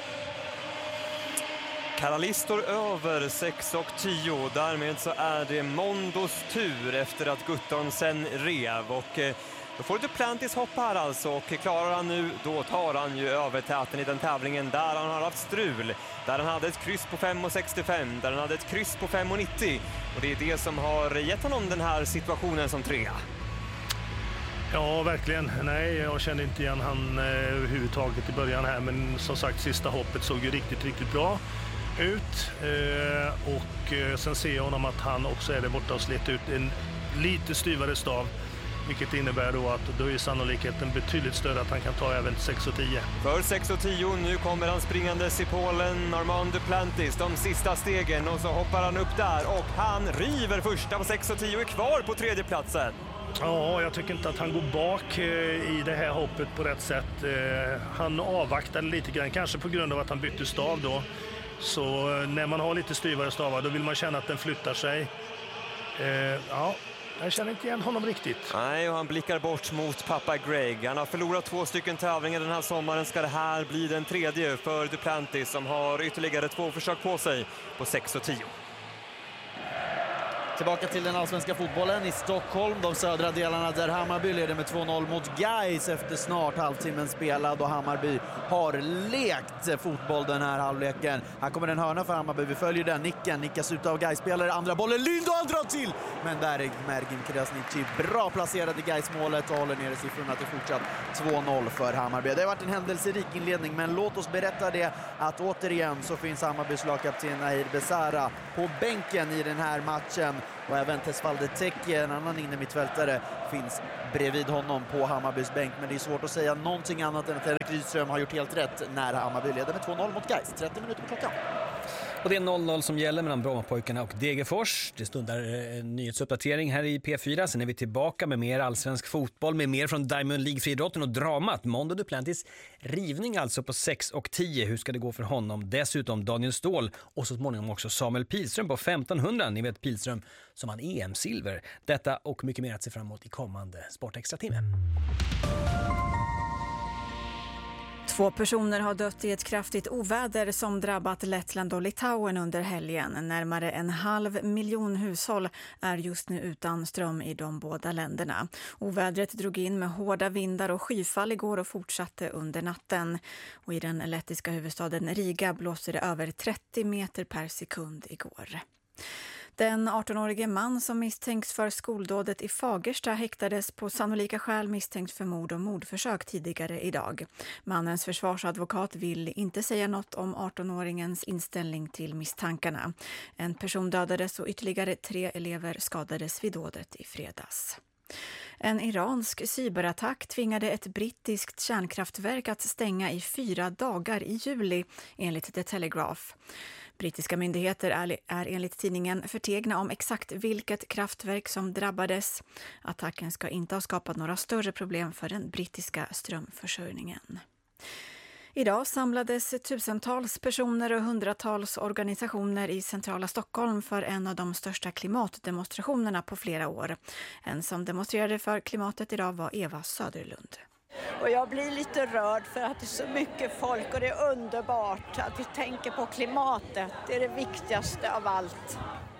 Karalis står över sex och tio. Därmed så är det Mondos tur efter att Guttormsen rev. Och då får Duplantis hoppa här alltså. Och klarar han nu, då tar han ju över täten i den tävlingen där han har haft strul. Där han hade ett kryss på fem sextiofem. Där han hade ett kryss på fem nittio. Och det är det som har gett honom den här situationen som trea. Ja, verkligen. Nej, jag kände inte igen han eh, överhuvudtaget i början här, men som sagt, sista hoppet såg ju riktigt, riktigt bra ut. Eh, och eh, sen ser jag honom att han också är där borta och slet ut en lite styvare stav, vilket innebär då att då är sannolikheten betydligt större att han kan ta även sex och tio. För sex och tio, nu kommer han springandes i Polen, Armand Duplantis, de sista stegen, och så hoppar han upp där och han river första på sex och tio, är kvar på tredje platsen. Ja, jag tycker inte att han går bak eh, i det här hoppet på rätt sätt. Eh, han avvaktade lite grann, kanske på grund av att han bytte stav då. Så eh, när man har lite styvare stavar, då vill man känna att den flyttar sig. Eh, ja, jag känner inte igen honom riktigt. Nej, och han blickar bort mot pappa Greg. Han har förlorat två stycken tävlingar den här sommaren. Ska det här bli den tredje för Duplantis som har ytterligare två försök på sig på sex och tio. Tillbaka till den allsvenska fotbollen i Stockholm. De södra delarna där Hammarby leder med två noll mot Gais efter snart halvtimmen spelad och Hammarby har lekt fotboll den här halvleken. Här kommer en hörna för Hammarby. Vi följer den. Nicken nickas ut av Gais-spelare. Andra bollen. Lindahl drar till! Men där är Mergin Krasniqi bra placerad i Gais-målet och håller nere siffrorna till fortsatt två noll för Hammarby. Det har varit en händelserik inledning, men låt oss berätta det att återigen så finns Hammarbys lagkapten Nahir Besara på bänken i den här matchen. Och även Tesfalde Teki, en annan innermittfältare, finns bredvid honom på Hammarbys bänk. Men det är svårt att säga någonting annat än att Henrik Rydström har gjort helt rätt när Hammarby leder med två noll mot Gais. trettio minuter på klockan. Och det är noll noll som gäller mellan Brommapojkarna och Degerfors. Det stundar en nyhetsuppdatering här i P fyra. Sen är vi tillbaka med mer allsvensk fotboll, med mer från Diamond League-friidrotten och dramat. Mondo Duplantis rivning alltså på sex och tio. Hur ska det gå för honom? Dessutom Daniel Ståhl och så småningom också Samuel Pilström på femton hundra. Ni vet Pilström som han E M-silver. Detta och mycket mer att se fram emot i kommande Sportextra-timme. Två personer har dött i ett kraftigt oväder som drabbat Lettland och Litauen under helgen. Närmare en halv miljon hushåll är just nu utan ström i de båda länderna. Ovädret drog in med hårda vindar och skyfall igår och fortsatte under natten. Och i den lettiska huvudstaden Riga blåste det över trettio meter per sekund igår. Den arton-årige man som misstänks för skoldådet i Fagersta häktades på sannolika skäl misstänkt för mord och mordförsök tidigare idag. Mannens försvarsadvokat vill inte säga något om arton-åringens inställning till misstankarna. En person dödades och ytterligare tre elever skadades vid dådet i fredags. En iransk cyberattack tvingade ett brittiskt kärnkraftverk att stänga i fyra dagar i juli, enligt The Telegraph. Brittiska myndigheter är, är enligt tidningen förtegna om exakt vilket kraftverk som drabbades. Attacken ska inte ha skapat några större problem för den brittiska strömförsörjningen. Idag samlades tusentals personer och hundratals organisationer i centrala Stockholm för en av de största klimatdemonstrationerna på flera år. En som demonstrerade för klimatet idag var Eva Söderlund. Och jag blir lite rörd för att det är så mycket folk och det är underbart att vi tänker på klimatet. Det är det viktigaste av allt.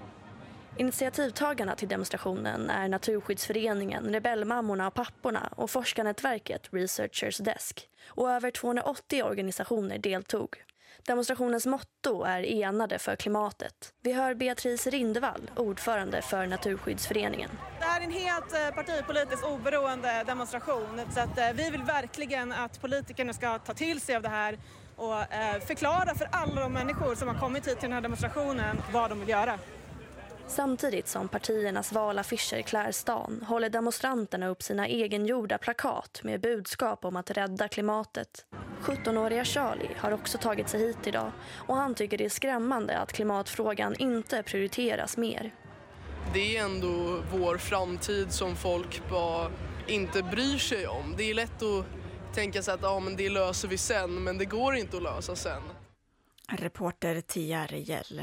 Initiativtagarna till demonstrationen är Naturskyddsföreningen, Rebellmammorna och papporna och forskarnätverket Researchers Desk. Och över tvåhundraåttio organisationer deltog. Demonstrationens motto är enade för klimatet. Vi hör Beatrice Rindevall, ordförande för Naturskyddsföreningen. Det här är en helt partipolitiskt oberoende demonstration. Så att vi vill verkligen att politikerna ska ta till sig av det här och förklara för alla de människor som har kommit hit till den här demonstrationen vad de vill göra. Samtidigt som partiernas valaffischer klär stan håller demonstranterna upp sina egengjorda plakat med budskap om att rädda klimatet. sjuttonåriga Charlie har också tagit sig hit idag och han tycker det är skrämmande att klimatfrågan inte prioriteras mer. Det är ändå vår framtid som folk bara inte bryr sig om. Det är lätt att tänka sig att ja, men det löser vi sen, men det går inte att lösa sen. Reporter Tia Rejell.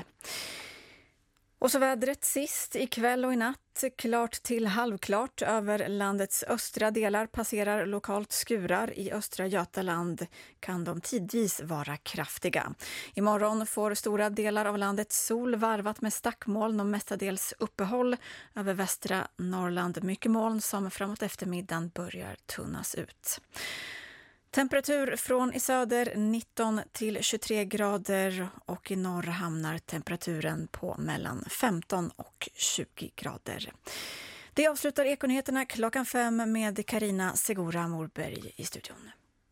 Och så vädret sist, ikväll och i natt, klart till halvklart över landets östra delar passerar lokalt skurar. I östra Götaland kan de tidvis vara kraftiga. Imorgon får stora delar av landet sol varvat med stackmoln och mestadels uppehåll. Över västra Norrland mycket moln som framåt eftermiddagen börjar tunnas ut. Temperatur från i söder nitton till tjugotre grader och i norr hamnar temperaturen på mellan femton och tjugo grader. Det avslutar Ekonyheterna klockan fem med Karina Segura Morberg i studion.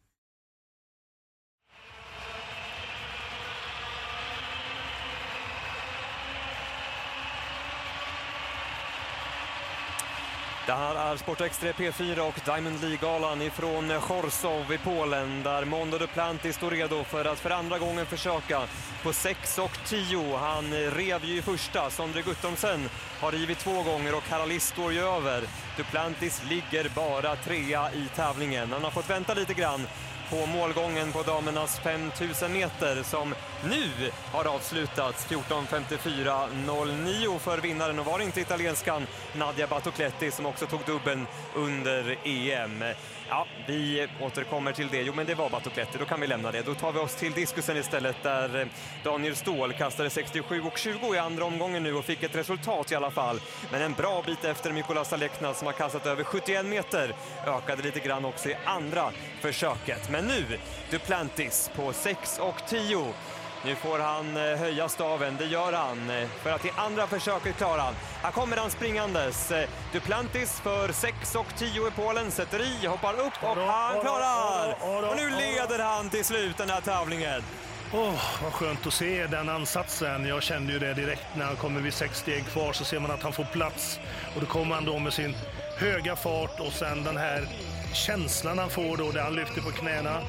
Det här är Sportextra P fyra och Diamond League-galan ifrån Chorzów i Polen där Mondo Duplantis står redo för att för andra gången försöka på sex och tio. Han rev ju i första, Sondre Guttormsen har rivit två gånger och Karalis står ju över. Duplantis ligger bara trea i tävlingen. Han har fått vänta lite grann på målgången på damernas femtusen meter som nu har avslutats fjorton femtiofyra noll nio för vinnaren, och var det inte italienskan Nadia Battocletti som också tog dubbeln under E M. Ja, vi återkommer till det. Jo, men det var Battocletti, då kan vi lämna det. Då tar vi oss till diskusen istället, där Daniel Ståhl kastade sextiosju och tjugo i andra omgången nu och fick ett resultat i alla fall. Men en bra bit efter Mikola Salekna som har kastat över sjuttioen meter. Ökade lite grann också i andra försöket. Men nu Duplantis på sex och tio. Nu får han höja staven, det gör han, för att i andra försöket klara han. Här kommer han springandes. Duplantis för sex och tio i Polen, sätter i, hoppar upp och han klarar! Och nu leder han till slut den här tävlingen. Åh, oh, vad skönt att se den ansatsen. Jag kände ju det direkt när han kommer vid sex steg kvar, så ser man att han får plats. Och då kommer han då med sin höga fart och sen den här känslan han får då där han lyfter på knäna.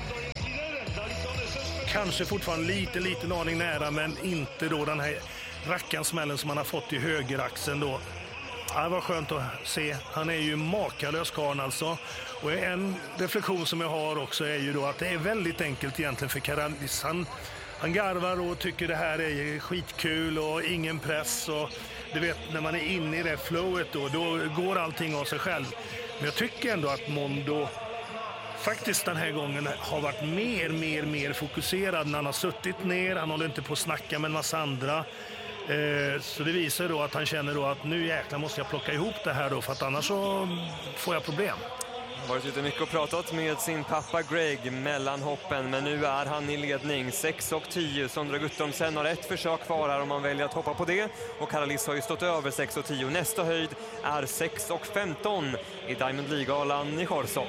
Kanske fortfarande lite, lite aning nära, men inte då den här rackansmällen som han har fått i högeraxeln då. Ja, det var skönt att se. Han är ju makalös karl alltså. Och en reflektion som jag har också är ju då att det är väldigt enkelt egentligen för Karalis. Han, han garvar och tycker det här är skitkul och ingen press. Och du vet, när man är inne i det flowet då, då går allting av sig själv. Men jag tycker ändå att Mondo faktiskt den här gången har varit mer, mer, mer fokuserad när han har suttit ner. Han håller inte på att snacka med en massa andra. Eh, så det visar då att han känner då att nu jäklar måste jag plocka ihop det här då, för att annars så får jag problem. Han har varit ute mycket och pratat med sin pappa Greg mellan hoppen, men nu är han i ledning. sex och tio. Sondra Guttormsen har ett försök kvar här om man väljer att hoppa på det. Och Karalis har ju stått över sex och tio. Nästa höjd är sex och femton i Diamond League-galan i Chorzów.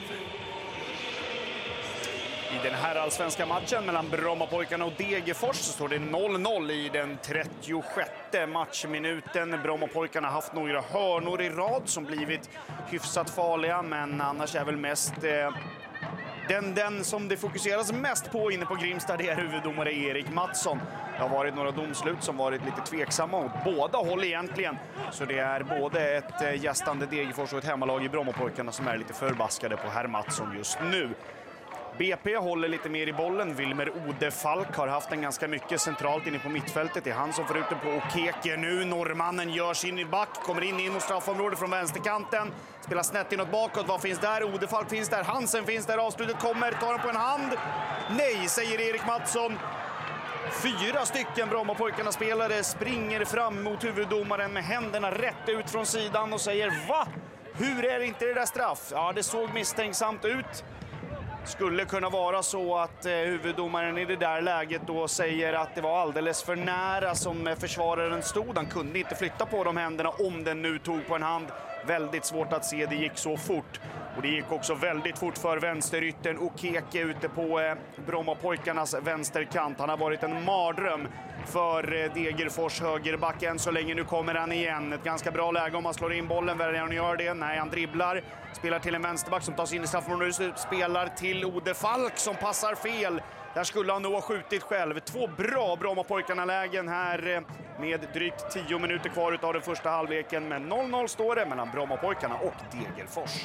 I den här allsvenska matchen mellan Brommapojkarna och Degerfors så står det noll noll i den trettiosjätte matchminuten. Brommapojkarna har haft några hörnor i rad som blivit hyfsat farliga, men annars är väl mest eh, den, den som det fokuseras mest på inne på Grimstad, det är huvuddomare Erik Mattsson. Det har varit några domslut som varit lite tveksamma åt båda håll egentligen. Så det är både ett gästande Degerfors och ett hemmalag i Brommapojkarna som är lite förbaskade på herr Mattsson just nu. B P håller lite mer i bollen. Wilmer Odefalk har haft den ganska mycket centralt inne på mittfältet. Det är han som får ut den på Okeke nu. Norrmannen gör sin i back, kommer in in mot straffområdet från vänsterkanten. Spelar snett inåt bakåt. Vad finns där? Odefalk finns där. Hansen finns där. Avslutet kommer. Tar den på en hand. Nej, säger Erik Mattsson. Fyra stycken Brommapojkarna spelare springer fram mot huvuddomaren med händerna rätt ut från sidan och säger: va? Hur är det inte det där straff? Ja, det såg misstänksamt ut. Skulle kunna vara så att eh, huvuddomaren i det där läget då säger att det var alldeles för nära som eh, försvararen stod. Han kunde inte flytta på de händerna om den nu tog på en hand. Väldigt svårt att se, det gick så fort. Och det gick också väldigt fort för vänsterytten Okeke ute på eh, Brommapojkarnas vänsterkant. Han har varit en mardröm för eh, Degerfors högerback än så länge. Nu kommer han igen. Ett ganska bra läge om man slår in bollen. Väljer han gör det? Nej, han dribblar. Spelar till en vänsterback som tas in i straffområdet. Spelar till Odefalk som passar fel. Där skulle han nog ha skjutit själv. Två bra Brommapojkarna-lägen här eh, med drygt tio minuter kvar av den första halvleken. Men noll noll står det mellan Brommapojkarna och Degerfors.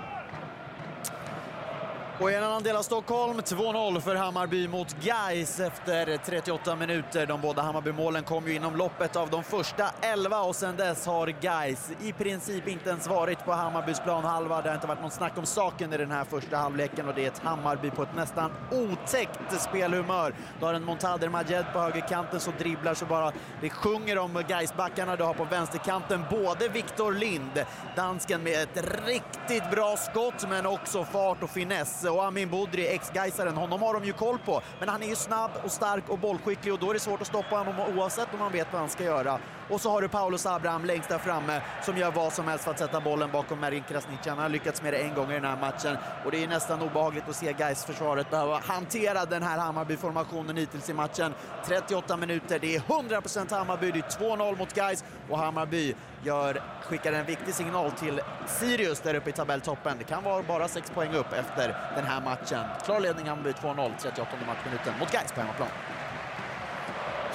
Och i en annan del av Stockholm, två noll för Hammarby mot Gais efter trettioåtta minuter. De båda Hammarby-målen kom ju inom loppet av de första elva och sen dess har Gais i princip inte ens varit på Hammarbys planhalva. Det har inte varit någon snack om saken i den här första halvleken och det är ett Hammarby på ett nästan otäckt spelhumör. Du har en Montader Majed på högerkanten så dribblar så bara det sjunger om Gais-backarna. Du har på vänsterkanten både Victor Lind, dansken med ett riktigt bra skott men också fart och finess. Och Amin Budri, ex-Gaisaren, honom har de ju koll på. Men han är ju snabb och stark och bollskicklig och då är det svårt att stoppa honom oavsett om man vet vad han ska göra. Och så har du Paulus Abraham längst där framme som gör vad som helst för att sätta bollen bakom Marin Krasniqi. Han har lyckats med det en gång i den här matchen. Och det är nästan obehagligt att se Gais-försvaret behöva hantera den här Hammarby-formationen hittills i matchen. trettioåtta minuter, det är hundra procent Hammarby, det är två noll mot Gais och Hammarby gör, skickar en viktig signal till Sirius där uppe i tabelltoppen. Det kan vara bara sex poäng upp efter den här matchen. Klar ledning Hammarby två noll, trettioåttonde matchminuten mot Gais på hemmaplan.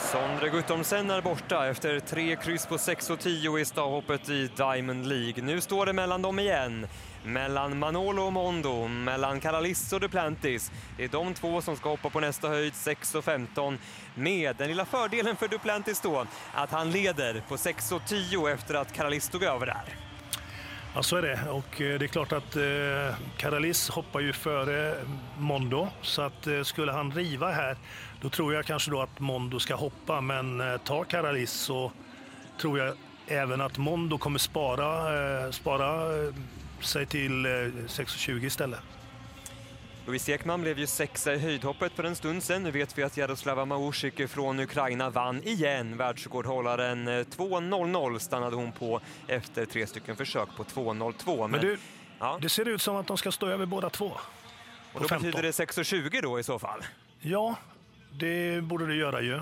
Sondre Guttormsen är borta efter tre kryss på sex och tio i stavhoppet i Diamond League. Nu står det mellan dem igen. Mellan Manolo och Mondo, mellan Karalis och Duplantis. Det är de två som ska hoppa på nästa höjd, sex och femton. Med den lilla fördelen för Duplantis då, att han leder på sex och tio efter att Karalis tog över där. Ja, så är det. Och det är klart att eh, Karalis hoppar ju före Mondo. Så att eh, skulle han riva här, då tror jag kanske då att Mondo ska hoppa. Men eh, tar Karalis så tror jag även att Mondo kommer spara, eh, spara eh, sig till eh, sex och tjugo istället. Louise Ekman blev ju sexa i höjdhoppet för en stund sedan. Nu vet vi att Jaroslava Mausik från Ukraina vann igen. Världsrekordhållaren två noll noll stannade hon på efter tre stycken försök på två noll två. Men, Men du, ja. Det ser ut som att de ska stå över båda två. Och då betyder det sex och tjugo då i så fall? Ja, det borde det göra ju.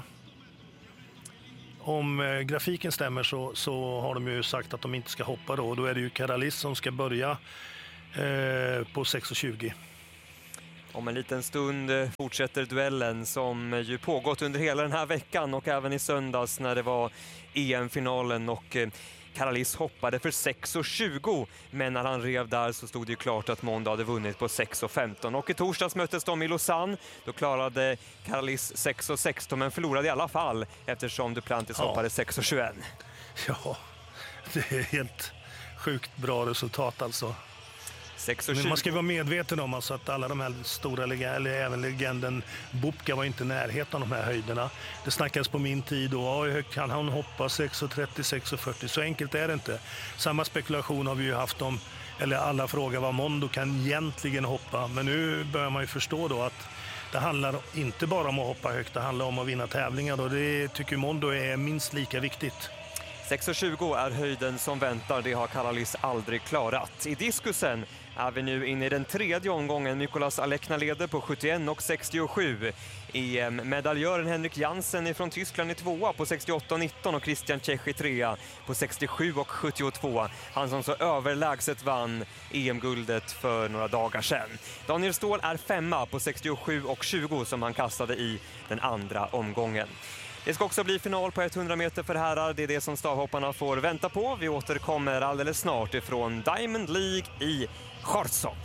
Om eh, grafiken stämmer så, så har de ju sagt att de inte ska hoppa då. Då är det ju Karalis som ska börja eh, på sex och tjugo. Om en liten stund fortsätter duellen som ju pågått under hela den här veckan och även i söndags när det var E M-finalen och Karalis hoppade för sex och tjugo, men när han rev där så stod det ju klart att Mondo hade vunnit på sex och femton. Och i torsdags möttes de i Lausanne. Då klarade Karalis sex och sexton men förlorade i alla fall eftersom Duplantis ja. hoppade sex och tjugoett. Ja, det är helt sjukt bra resultat alltså. Men man ska vara medveten om alltså att alla de här stora legender, eller även legenden Bubka var inte i närheten av de här höjderna. Det snackades på min tid då, hur högt kan han hoppa, sex och trettio, sex och fyrtio? Så enkelt är det inte. Samma spekulation har vi ju haft om, eller alla frågar vad Mondo kan egentligen hoppa. Men nu börjar man ju förstå då att det handlar inte bara om att hoppa högt, det handlar om att vinna tävlingar. Och det tycker Mondo är minst lika viktigt. sex och tjugo är höjden som väntar, det har Karalis aldrig klarat. I diskusen är vi nu inne i den tredje omgången. Nicolas Alekna leder på sjuttioett och sextiosju. E M-medaljören Henrik Jansen från Tyskland i tvåa på sextioåtta och nitton och Christian Cech i trea på sextiosju och sjuttiotvå. Han som så överlägset vann E M-guldet för några dagar sedan. Daniel Ståhl är femma på sextiosju och tjugo som han kastade i den andra omgången. Det ska också bli final på hundra meter för herrar. Det är det som stavhopparna får vänta på. Vi återkommer alldeles snart ifrån Diamond League i Chorzów.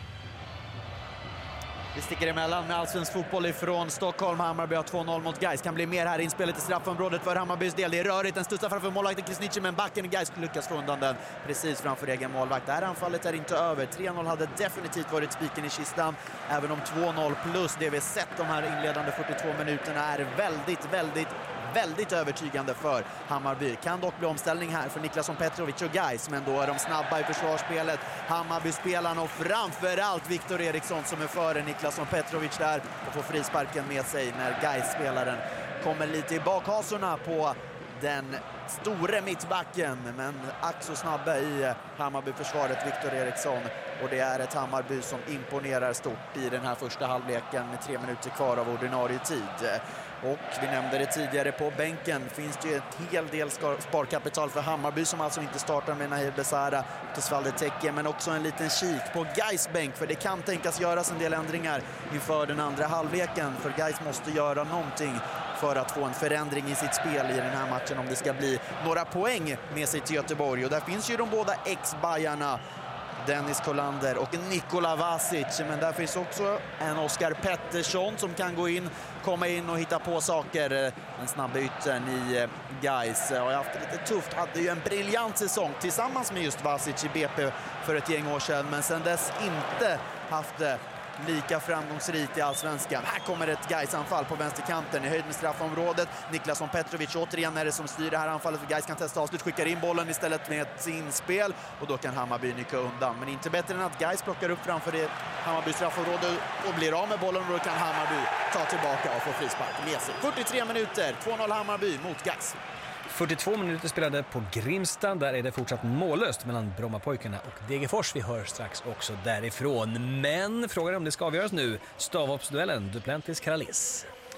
Vi sticker emellan med allsvensk fotboll ifrån Stockholm. Hammarby har två noll mot Gais. Kan bli mer här inspelet i straffområdet för Hammarbys del. Det är rörigt. Den studsar framför målvakten Krasniqi, men backen Gais lyckas få undan den precis framför egen målvakt. Det här anfallet är inte över. tre noll hade definitivt varit spiken i kistan. Även om två noll plus det vi sett de här inledande fyrtiotvå minuterna är väldigt, väldigt väldigt övertygande för Hammarby. Kan dock bli omställning här för Niklasson Petrovic och Gais, men då är de snabba i försvarsspelet. Hammarby-spelarna och framförallt Viktor Eriksson som är före Niklasson Petrovic där och får frisparken med sig när Gais-spelaren kommer lite i bakhasorna på den store mittbacken, men ack så snabba i Hammarby-försvaret Viktor Eriksson, och det är ett Hammarby som imponerar stort i den här första halvleken med tre minuter kvar av ordinarie tid. Och vi nämnde det tidigare, på bänken finns det ju ett hel del sparkapital för Hammarby som alltså inte startar med Nahir Besara och Tesvalde Teke, men också en liten kik på Gais bänk, för det kan tänkas göras en del ändringar inför den andra halvleken, för Gais måste göra någonting för att få en förändring i sitt spel i den här matchen om det ska bli några poäng med sig till Göteborg. Och där finns ju de båda ex-bajarna Dennis Kolander och Nikola Vasic, men där finns också en Oskar Pettersson som kan gå in, komma in och hitta på saker. Den snabba yttern i Gais har haft det lite tufft, hade ju en briljant säsong tillsammans med just Vasic i B P för ett gäng år sedan, men sen dess inte haft det lika framgångsrikt i allsvenskan. Här kommer ett Gais-anfall på vänsterkanten i höjd med straffområdet. Niklasson Petrovic återigen är det som styr det här anfallet, för Gais kan testa avslut, skickar in bollen istället med ett inspel, och då kan Hammarby nycka undan. Men inte bättre än att Gais plockar upp framför det Hammarby straffområde och blir av med bollen, och då kan Hammarby ta tillbaka och få frispark med sig. fyrtiotre minuter, två noll Hammarby mot Gais. fyrtiotvå minuter spelade på Grimsta. Där är det fortsatt mållöst mellan Brommapojkarna och Degerfors. Vi hör strax också därifrån. Men frågan är om det ska avgöras nu. Stavhoppsduellen Duplantis Karalis.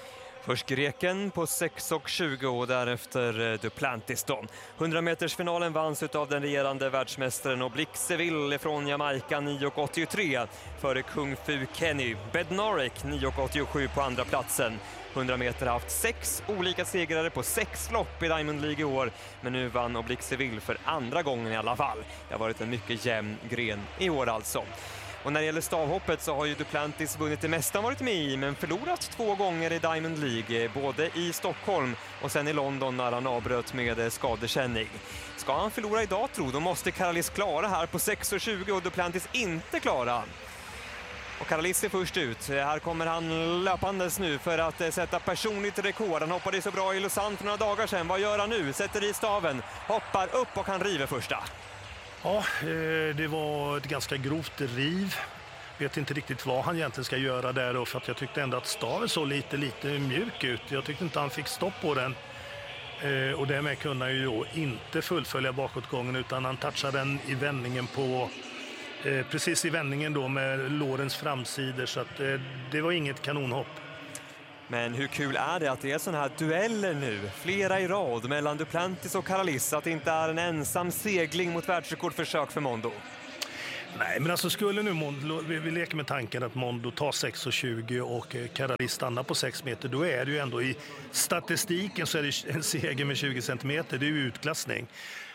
Först greken på sex och tjugo och därefter Duplantis då. hundra metersfinalen vanns av den regerande världsmästaren Oblique från Jamaica nio och åttiotre före Kung Fu Kenny. Bednarek nio och åttiosju på andra platsen. hundra meter har haft sex olika segrare på sex lopp i Diamond League i år, men nu vann Oblique för andra gången i alla fall. Det har varit en mycket jämn gren i år alltså. Och när det gäller stavhoppet så har ju Duplantis vunnit det mesta varit med i, men förlorat två gånger i Diamond League, både i Stockholm och sen i London när han avbröt med skadekänning. Ska han förlora idag tro, då måste Karalis klara här på sex och tjugo och Duplantis inte klara. Och Karalis är först ut. Här kommer han löpandes nu för att sätta personligt rekord. Han hoppade så bra i Lausanne för några dagar sedan. Vad gör han nu? Sätter i staven, hoppar upp och han river första. Ja, det var ett ganska grovt riv. Vet inte riktigt vad han egentligen ska göra där då, för att jag tyckte ändå att staven såg lite, lite mjuk ut. Jag tyckte inte han fick stopp på den. Och därmed kunde han ju då inte fullfölja bakåtgången, utan han touchade den i vändningen på precis i vändningen då med lårens framsidor, så att det var inget kanonhopp. Men hur kul är det att det är såna här dueller nu, flera i rad mellan Duplantis och Karalis, att det inte är en ensam segling mot världsrekordförsök för Mondo? Nej, men alltså skulle nu Mondo, vi, vi leker med tanken att Mondo tar sex och tjugo och Karalis stannar på sex meter, då är det ju ändå i statistiken så är det en seger med tjugo centimeter, det är ju utklassning.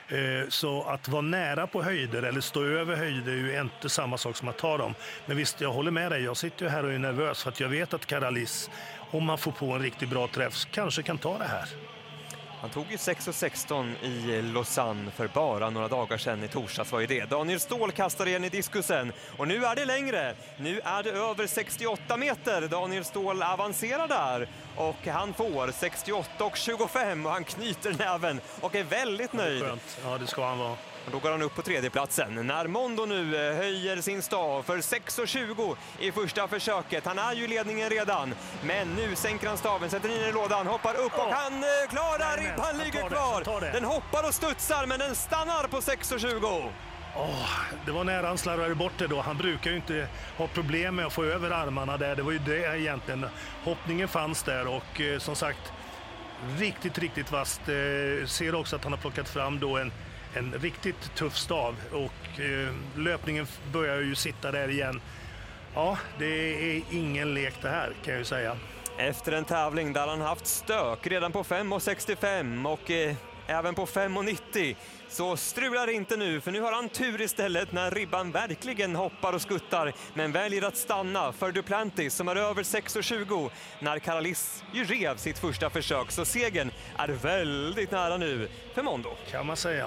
Så att vara nära på höjder eller stå över höjder är ju inte samma sak som att ta dem. Men visst, jag håller med dig. Jag sitter ju här och är nervös för att jag vet att Karalis, om man får på en riktigt bra träff, kanske kan ta det här. Han tog ju sex och sexton i Lausanne för bara några dagar sedan, i torsdags var ju det. Daniel Ståhl kastar igen i diskusen och nu är det längre. Nu är det över sextioåtta meter. Daniel Ståhl avancerar där och han får sextioåtta och tjugofem och han knyter näven och är väldigt nöjd. Ja, det ska han vara. Och då går han upp på tredjeplatsen när Mondo nu höjer sin stav för sex och tjugo i första försöket. Han är ju i ledningen redan, men nu sänker han staven, sätter in i lådan, hoppar upp och han klarar nej, nej, han ligger kvar. Det, den hoppar och studsar, men den stannar på sex och tjugo. Oh, det var nära han slarvade bort det då. Han brukar ju inte ha problem med att få över armarna där. Det var ju det egentligen. Hoppningen fanns där och eh, som sagt riktigt, riktigt vast. Eh, ser också att han har plockat fram då en En riktigt tuff stav och eh, löpningen börjar ju sitta där igen. Ja, det är ingen lek det här, kan jag ju säga. Efter en tävling där han haft stök redan på fem och sextiofem och eh, även på fem och nittio så strular det inte nu, för nu har han tur istället när ribban verkligen hoppar och skuttar, men väljer att stanna för Duplantis som är över sex och tjugo när Karalis ju rev sitt första försök, så segern är väldigt nära nu för Mondo. Kan man säga.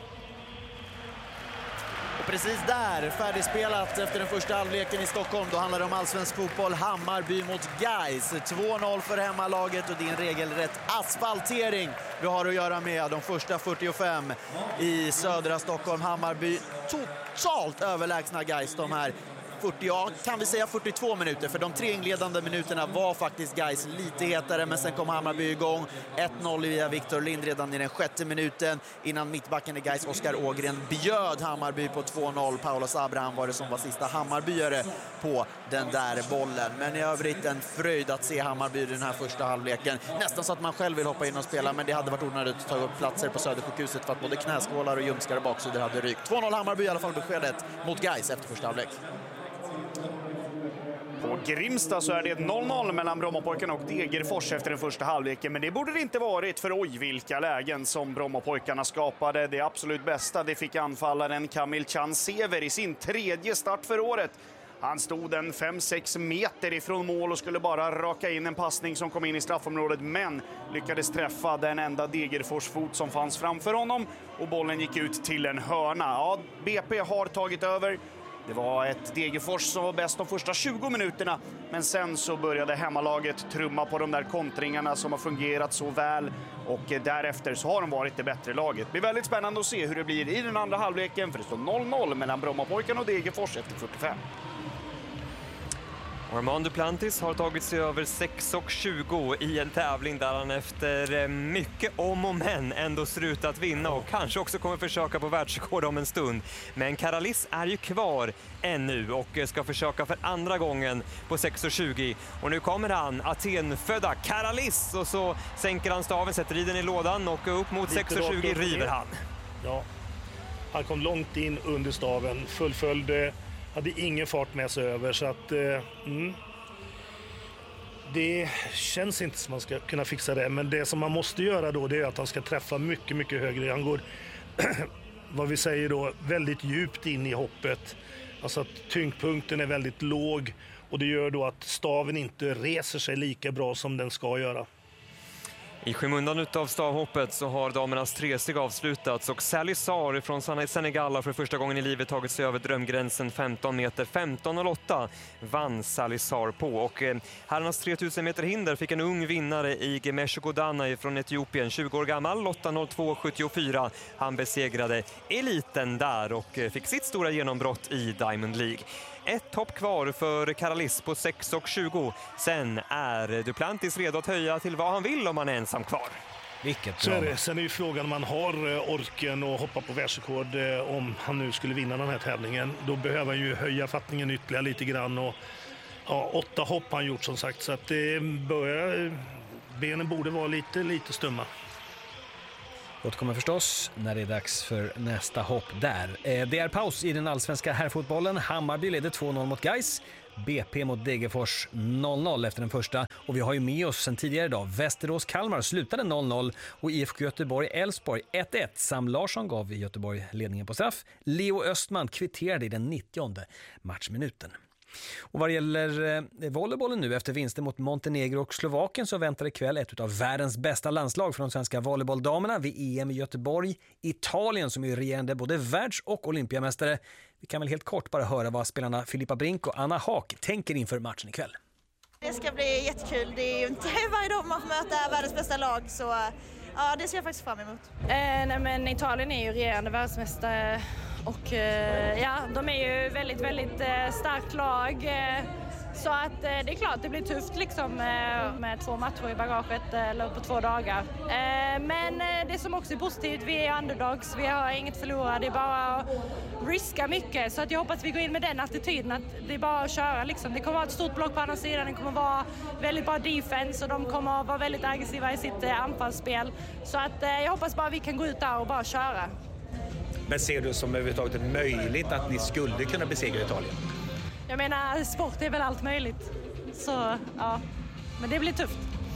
Och precis där, färdigspelat efter den första halvleken i Stockholm. Då handlar det om allsvensk fotboll, Hammarby mot Gais. två noll för hemmalaget och det är en regelrätt asfaltering vi har att göra med. De första fyrtiofem i södra Stockholm. Hammarby totalt överlägsna Gais de här fyrtio, ja, kan vi säga fyrtiotvå minuter, för de tre inledande minuterna var faktiskt Gais lite hetare, men sen kom Hammarby igång. ett noll via Victor Lind redan i den sjätte minuten innan mittbacken i Gais, Oskar Ågren, bjöd Hammarby på två noll. Paulos Abraham var det som var sista Hammarbyare på den där bollen. Men i övrigt en fröjd att se Hammarby i den här första halvleken. Nästan så att man själv vill hoppa in och spela, men det hade varit onödigt att ta upp platser på Södersjukhuset för att både knäskålar och ljumskar och baksidor hade rykt. två noll Hammarby i alla fall beskedet mot Gais efter första halvlek. På Grimsta så är det noll noll mellan Brommapojkarna och Degerfors efter den första halvleken, men det borde det inte varit, för oj vilka lägen som Brommapojkarna skapade. Det absolut bästa det fick anfallaren Kamil Chansever i sin tredje start för året. Han stod en fem sex meter ifrån mål och skulle bara raka in en passning som kom in i straffområdet, men lyckades träffa den enda Degerfors-fot som fanns framför honom och bollen gick ut till en hörna. Ja, B P har tagit över. Det var ett Degerfors som var bäst de första tjugo minuterna, men sen så började hemmalaget trumma på de där kontringarna som har fungerat så väl, och därefter så har de varit det bättre laget. Det blir väldigt spännande att se hur det blir i den andra halvleken, för det står noll noll mellan Brommapojkarna och Degerfors efter fyrtiofem. Armand Duplantis har tagit sig över sex tjugo i en tävling där han efter mycket om och men ändå ser ut att vinna och kanske också kommer försöka på världsrekord om en stund. Men Karalis är ju kvar ännu och ska försöka för andra gången på sex tjugo. Och nu kommer han, Aten-födda Karalis, och så sänker han staven, sätter i den i lådan och upp mot sex tjugo river han. Ja, han kom långt in under staven, fullföljde, hade ingen fart med sig över, så att eh, mm, det känns inte som man ska kunna fixa det. Men det som man måste göra då, det är att han ska träffa mycket, mycket högre. Han går, vad vi säger då, väldigt djupt in i hoppet. Alltså att tyngdpunkten är väldigt låg och det gör då att staven inte reser sig lika bra som den ska göra. I skymundan utav stavhoppet så har damernas tresteg avslutats och Sally Sarr från Senegal har för första gången i livet tagit sig över drömgränsen femton meter. femton noll åtta vann Sally Sarr på, och eh, herrarnas tre tusen meter hinder fick en ung vinnare i Gemesho Godana från Etiopien, tjugo år gammal, åtta noll två sjuttiofyra. Han besegrade eliten där och eh, fick sitt stora genombrott i Diamond League. Ett hopp kvar för Karalis på sex tjugo. Sen är Duplantis redo att höja till vad han vill om han är ensam kvar. Vilket Så är det. Sen är ju frågan om man har orken och hoppa på världsrekord om han nu skulle vinna den här tävlingen. Då behöver han ju höja fattningen ytterligare lite grann. Och, ja, åtta hopp har han gjort som sagt, så att det börjar, benen borde vara lite, lite stumma. Återkommer förstås när det är dags för nästa hopp där. Det är paus i den allsvenska herrfotbollen. Hammarby leder två noll mot Gais. B P mot Degerfors noll noll efter den första. Och vi har ju med oss sen tidigare idag. Västerås-Kalmar slutade noll noll och I F K Göteborg-Elfsborg ett ett. Sam Larsson gav i Göteborg ledningen på straff. Leo Östman kvitterade i den nittionde matchminuten. Och vad gäller eh, volleybollen nu efter vinsten mot Montenegro och Slovakien så väntar ikväll ett av världens bästa landslag för de svenska volleybolldamerna vid E M i Göteborg. Italien som är regerande både världs- och olympiamästare. Vi kan väl helt kort bara höra vad spelarna Filippa Brink och Anna Haak tänker inför matchen ikväll. Det ska bli jättekul. Det är ju inte varje dag man får möta världens bästa lag, så ja, det ser jag faktiskt fram emot. Eh, nej, men Italien är ju regerande världsmästare. Och eh, ja, de är ju väldigt, väldigt eh, starkt lag. Eh, så att eh, det är klart, det blir tufft liksom eh, med två matcher i bagaget eh, eller på två dagar. Eh, men eh, det som också är positivt, vi är underdogs, vi har inget förlorat, det är bara att riska mycket. Så att jag hoppas vi går in med den attityden att det är bara att köra liksom. Det kommer vara ett stort block på andra sidan, det kommer vara väldigt bra defense och de kommer vara väldigt aggressiva i sitt eh, anfallsspel. Så att eh, jag hoppas bara vi kan gå ut där och bara köra. Men ser du som överhuvudtaget möjligt att ni skulle kunna besegra Italien? Jag menar, sport är väl allt möjligt. Så, ja. Men det blir tufft.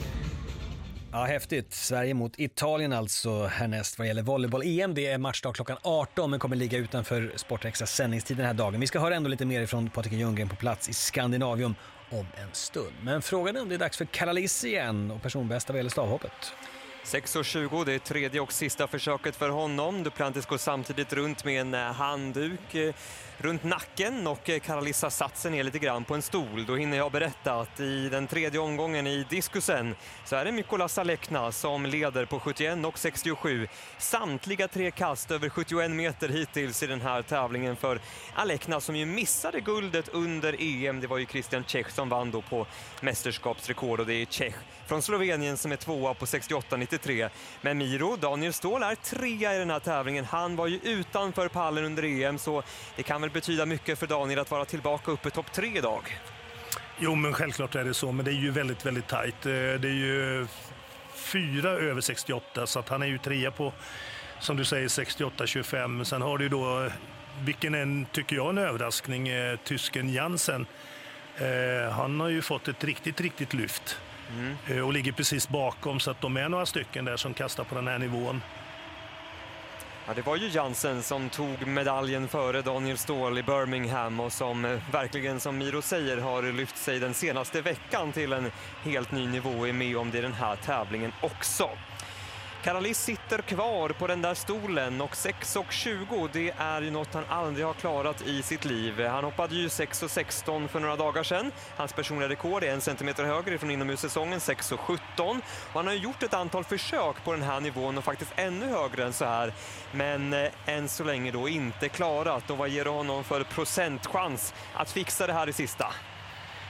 Ja, häftigt. Sverige mot Italien alltså härnäst vad gäller volleyboll-E M. Det är matchdag klockan arton men kommer ligga utanför Sportextra sändningstid den här dagen. Vi ska höra ändå lite mer från Patrik Ljunggren på plats i Skandinavium om en stund. Men frågan är om det är dags för Karalis igen och personbästa vad gäller stavhoppet. sex tjugo, det är tredje och sista försöket för honom. Duplantis går samtidigt runt med en handduk eh, runt nacken och eh, Karalissa satt sig ner lite grann på en stol. Då hinner jag berätta att i den tredje omgången i diskusen så är det Mykola Salekna som leder på sjuttioen och sextiosju. Samtliga tre kast över sjuttioen meter hittills i den här tävlingen för Alekna som ju missade guldet under E M. Det var ju Christian Čech som vann då på mästerskapsrekord och det är Čech från Slovenien som är tvåa på sextioåtta nittiotre. Men Miro, Daniel Ståhl, är trea i den här tävlingen. Han var ju utanför pallen under E M så det kan väl betyda mycket för Daniel att vara tillbaka uppe topp tre idag. Jo, men självklart är det så, men det är ju väldigt, väldigt tajt. Det är ju fyra över sextioåtta så att han är ju trea på, som du säger, sextioåtta tjugofem. Sen har du då, vilken en tycker jag en överraskning, tysken Jansen. Eh, han har ju fått ett riktigt, riktigt lyft. Mm. Och ligger precis bakom så att de är några stycken där som kastar på den här nivån. Ja, det var ju Jansen som tog medaljen före Daniel Ståhl i Birmingham och som verkligen, som Miro säger, har lyft sig den senaste veckan till en helt ny nivå och är med om det i den här tävlingen också. Karalis sitter kvar på den där stolen och sex tjugo, det är ju något han aldrig har klarat i sitt liv. Han hoppade ju sex sexton för några dagar sedan. Hans personliga rekord är en centimeter högre från inomhussäsongen, sex sjutton. Och han har gjort ett antal försök på den här nivån och faktiskt ännu högre än så här. Men eh, än så länge då inte klarat. Och vad ger det honom för procentchans att fixa det här i sista?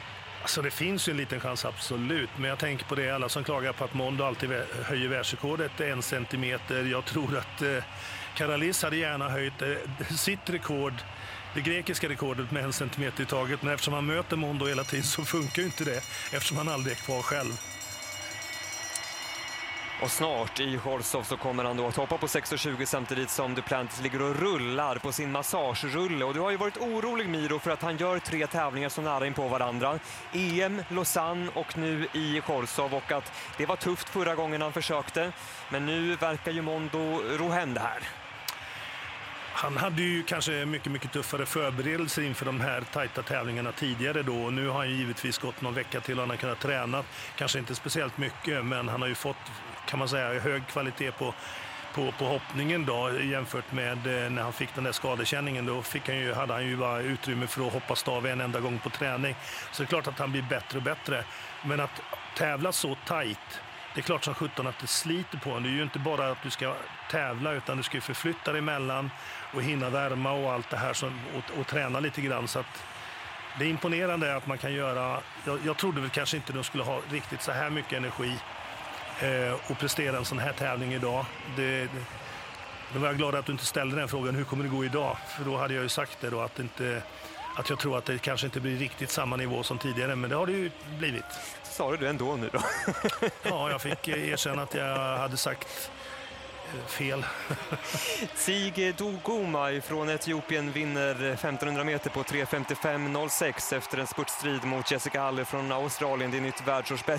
Alltså det finns ju en liten chans, absolut. Men jag tänker på det, alla som klagar på att Mondo alltid höjer världsrekordet en centimeter. Jag tror att eh, Karalis hade gärna höjt eh, sitt rekord, det grekiska rekordet, med en centimeter i taget. Men eftersom han möter Mondo hela tiden så funkar ju inte det, eftersom han aldrig är kvar själv. Och snart i Chorzów så kommer han då att hoppa på sex tjugo samtidigt som Duplantis ligger och rullar på sin massagerulle. Och du har ju varit orolig, Miro, för att han gör tre tävlingar så nära in på varandra. E M, Lausanne och nu i Chorzów, och att det var tufft förra gången han försökte. Men nu verkar ju Mondo ro hem det här. Han hade ju kanske mycket, mycket tuffare förberedelser inför de här tajta tävlingarna tidigare då. Och nu har han ju givetvis gått någon vecka till och han har kunnat träna. Kanske inte speciellt mycket, men han har ju fått, kan man säga, hög kvalitet på, på, på hoppningen då, jämfört med när han fick den där skadekänningen. Då fick han ju, hade han ju bara utrymme för att hoppa stav en enda gång på träning. Så det är klart att han blir bättre och bättre. Men att tävla så tajt, det är klart som sjutton att det sliter på en. Det är ju inte bara att du ska tävla, utan du ska ju förflytta dig emellan och hinna värma och allt det här som, och, och träna lite grann. Så att det är imponerande att man kan göra. Jag, jag trodde väl kanske inte de skulle ha riktigt så här mycket energi eh, och prestera en sån här tävling idag. Det, det, då var jag glad att du inte ställde den frågan, hur kommer det gå idag? För då hade jag ju sagt det då, att, inte, att jag tror att det kanske inte blir riktigt samma nivå som tidigare, men det har det ju blivit. Sa du det ändå nu då? Ja, jag fick erkänna att jag hade sagt fel. Sige Doguma från Etiopien vinner femtonhundra meter på tre femtiofem noll sex efter en spurtstrid mot Jessica Halle från Australien. Det är nytt världsårsbäst.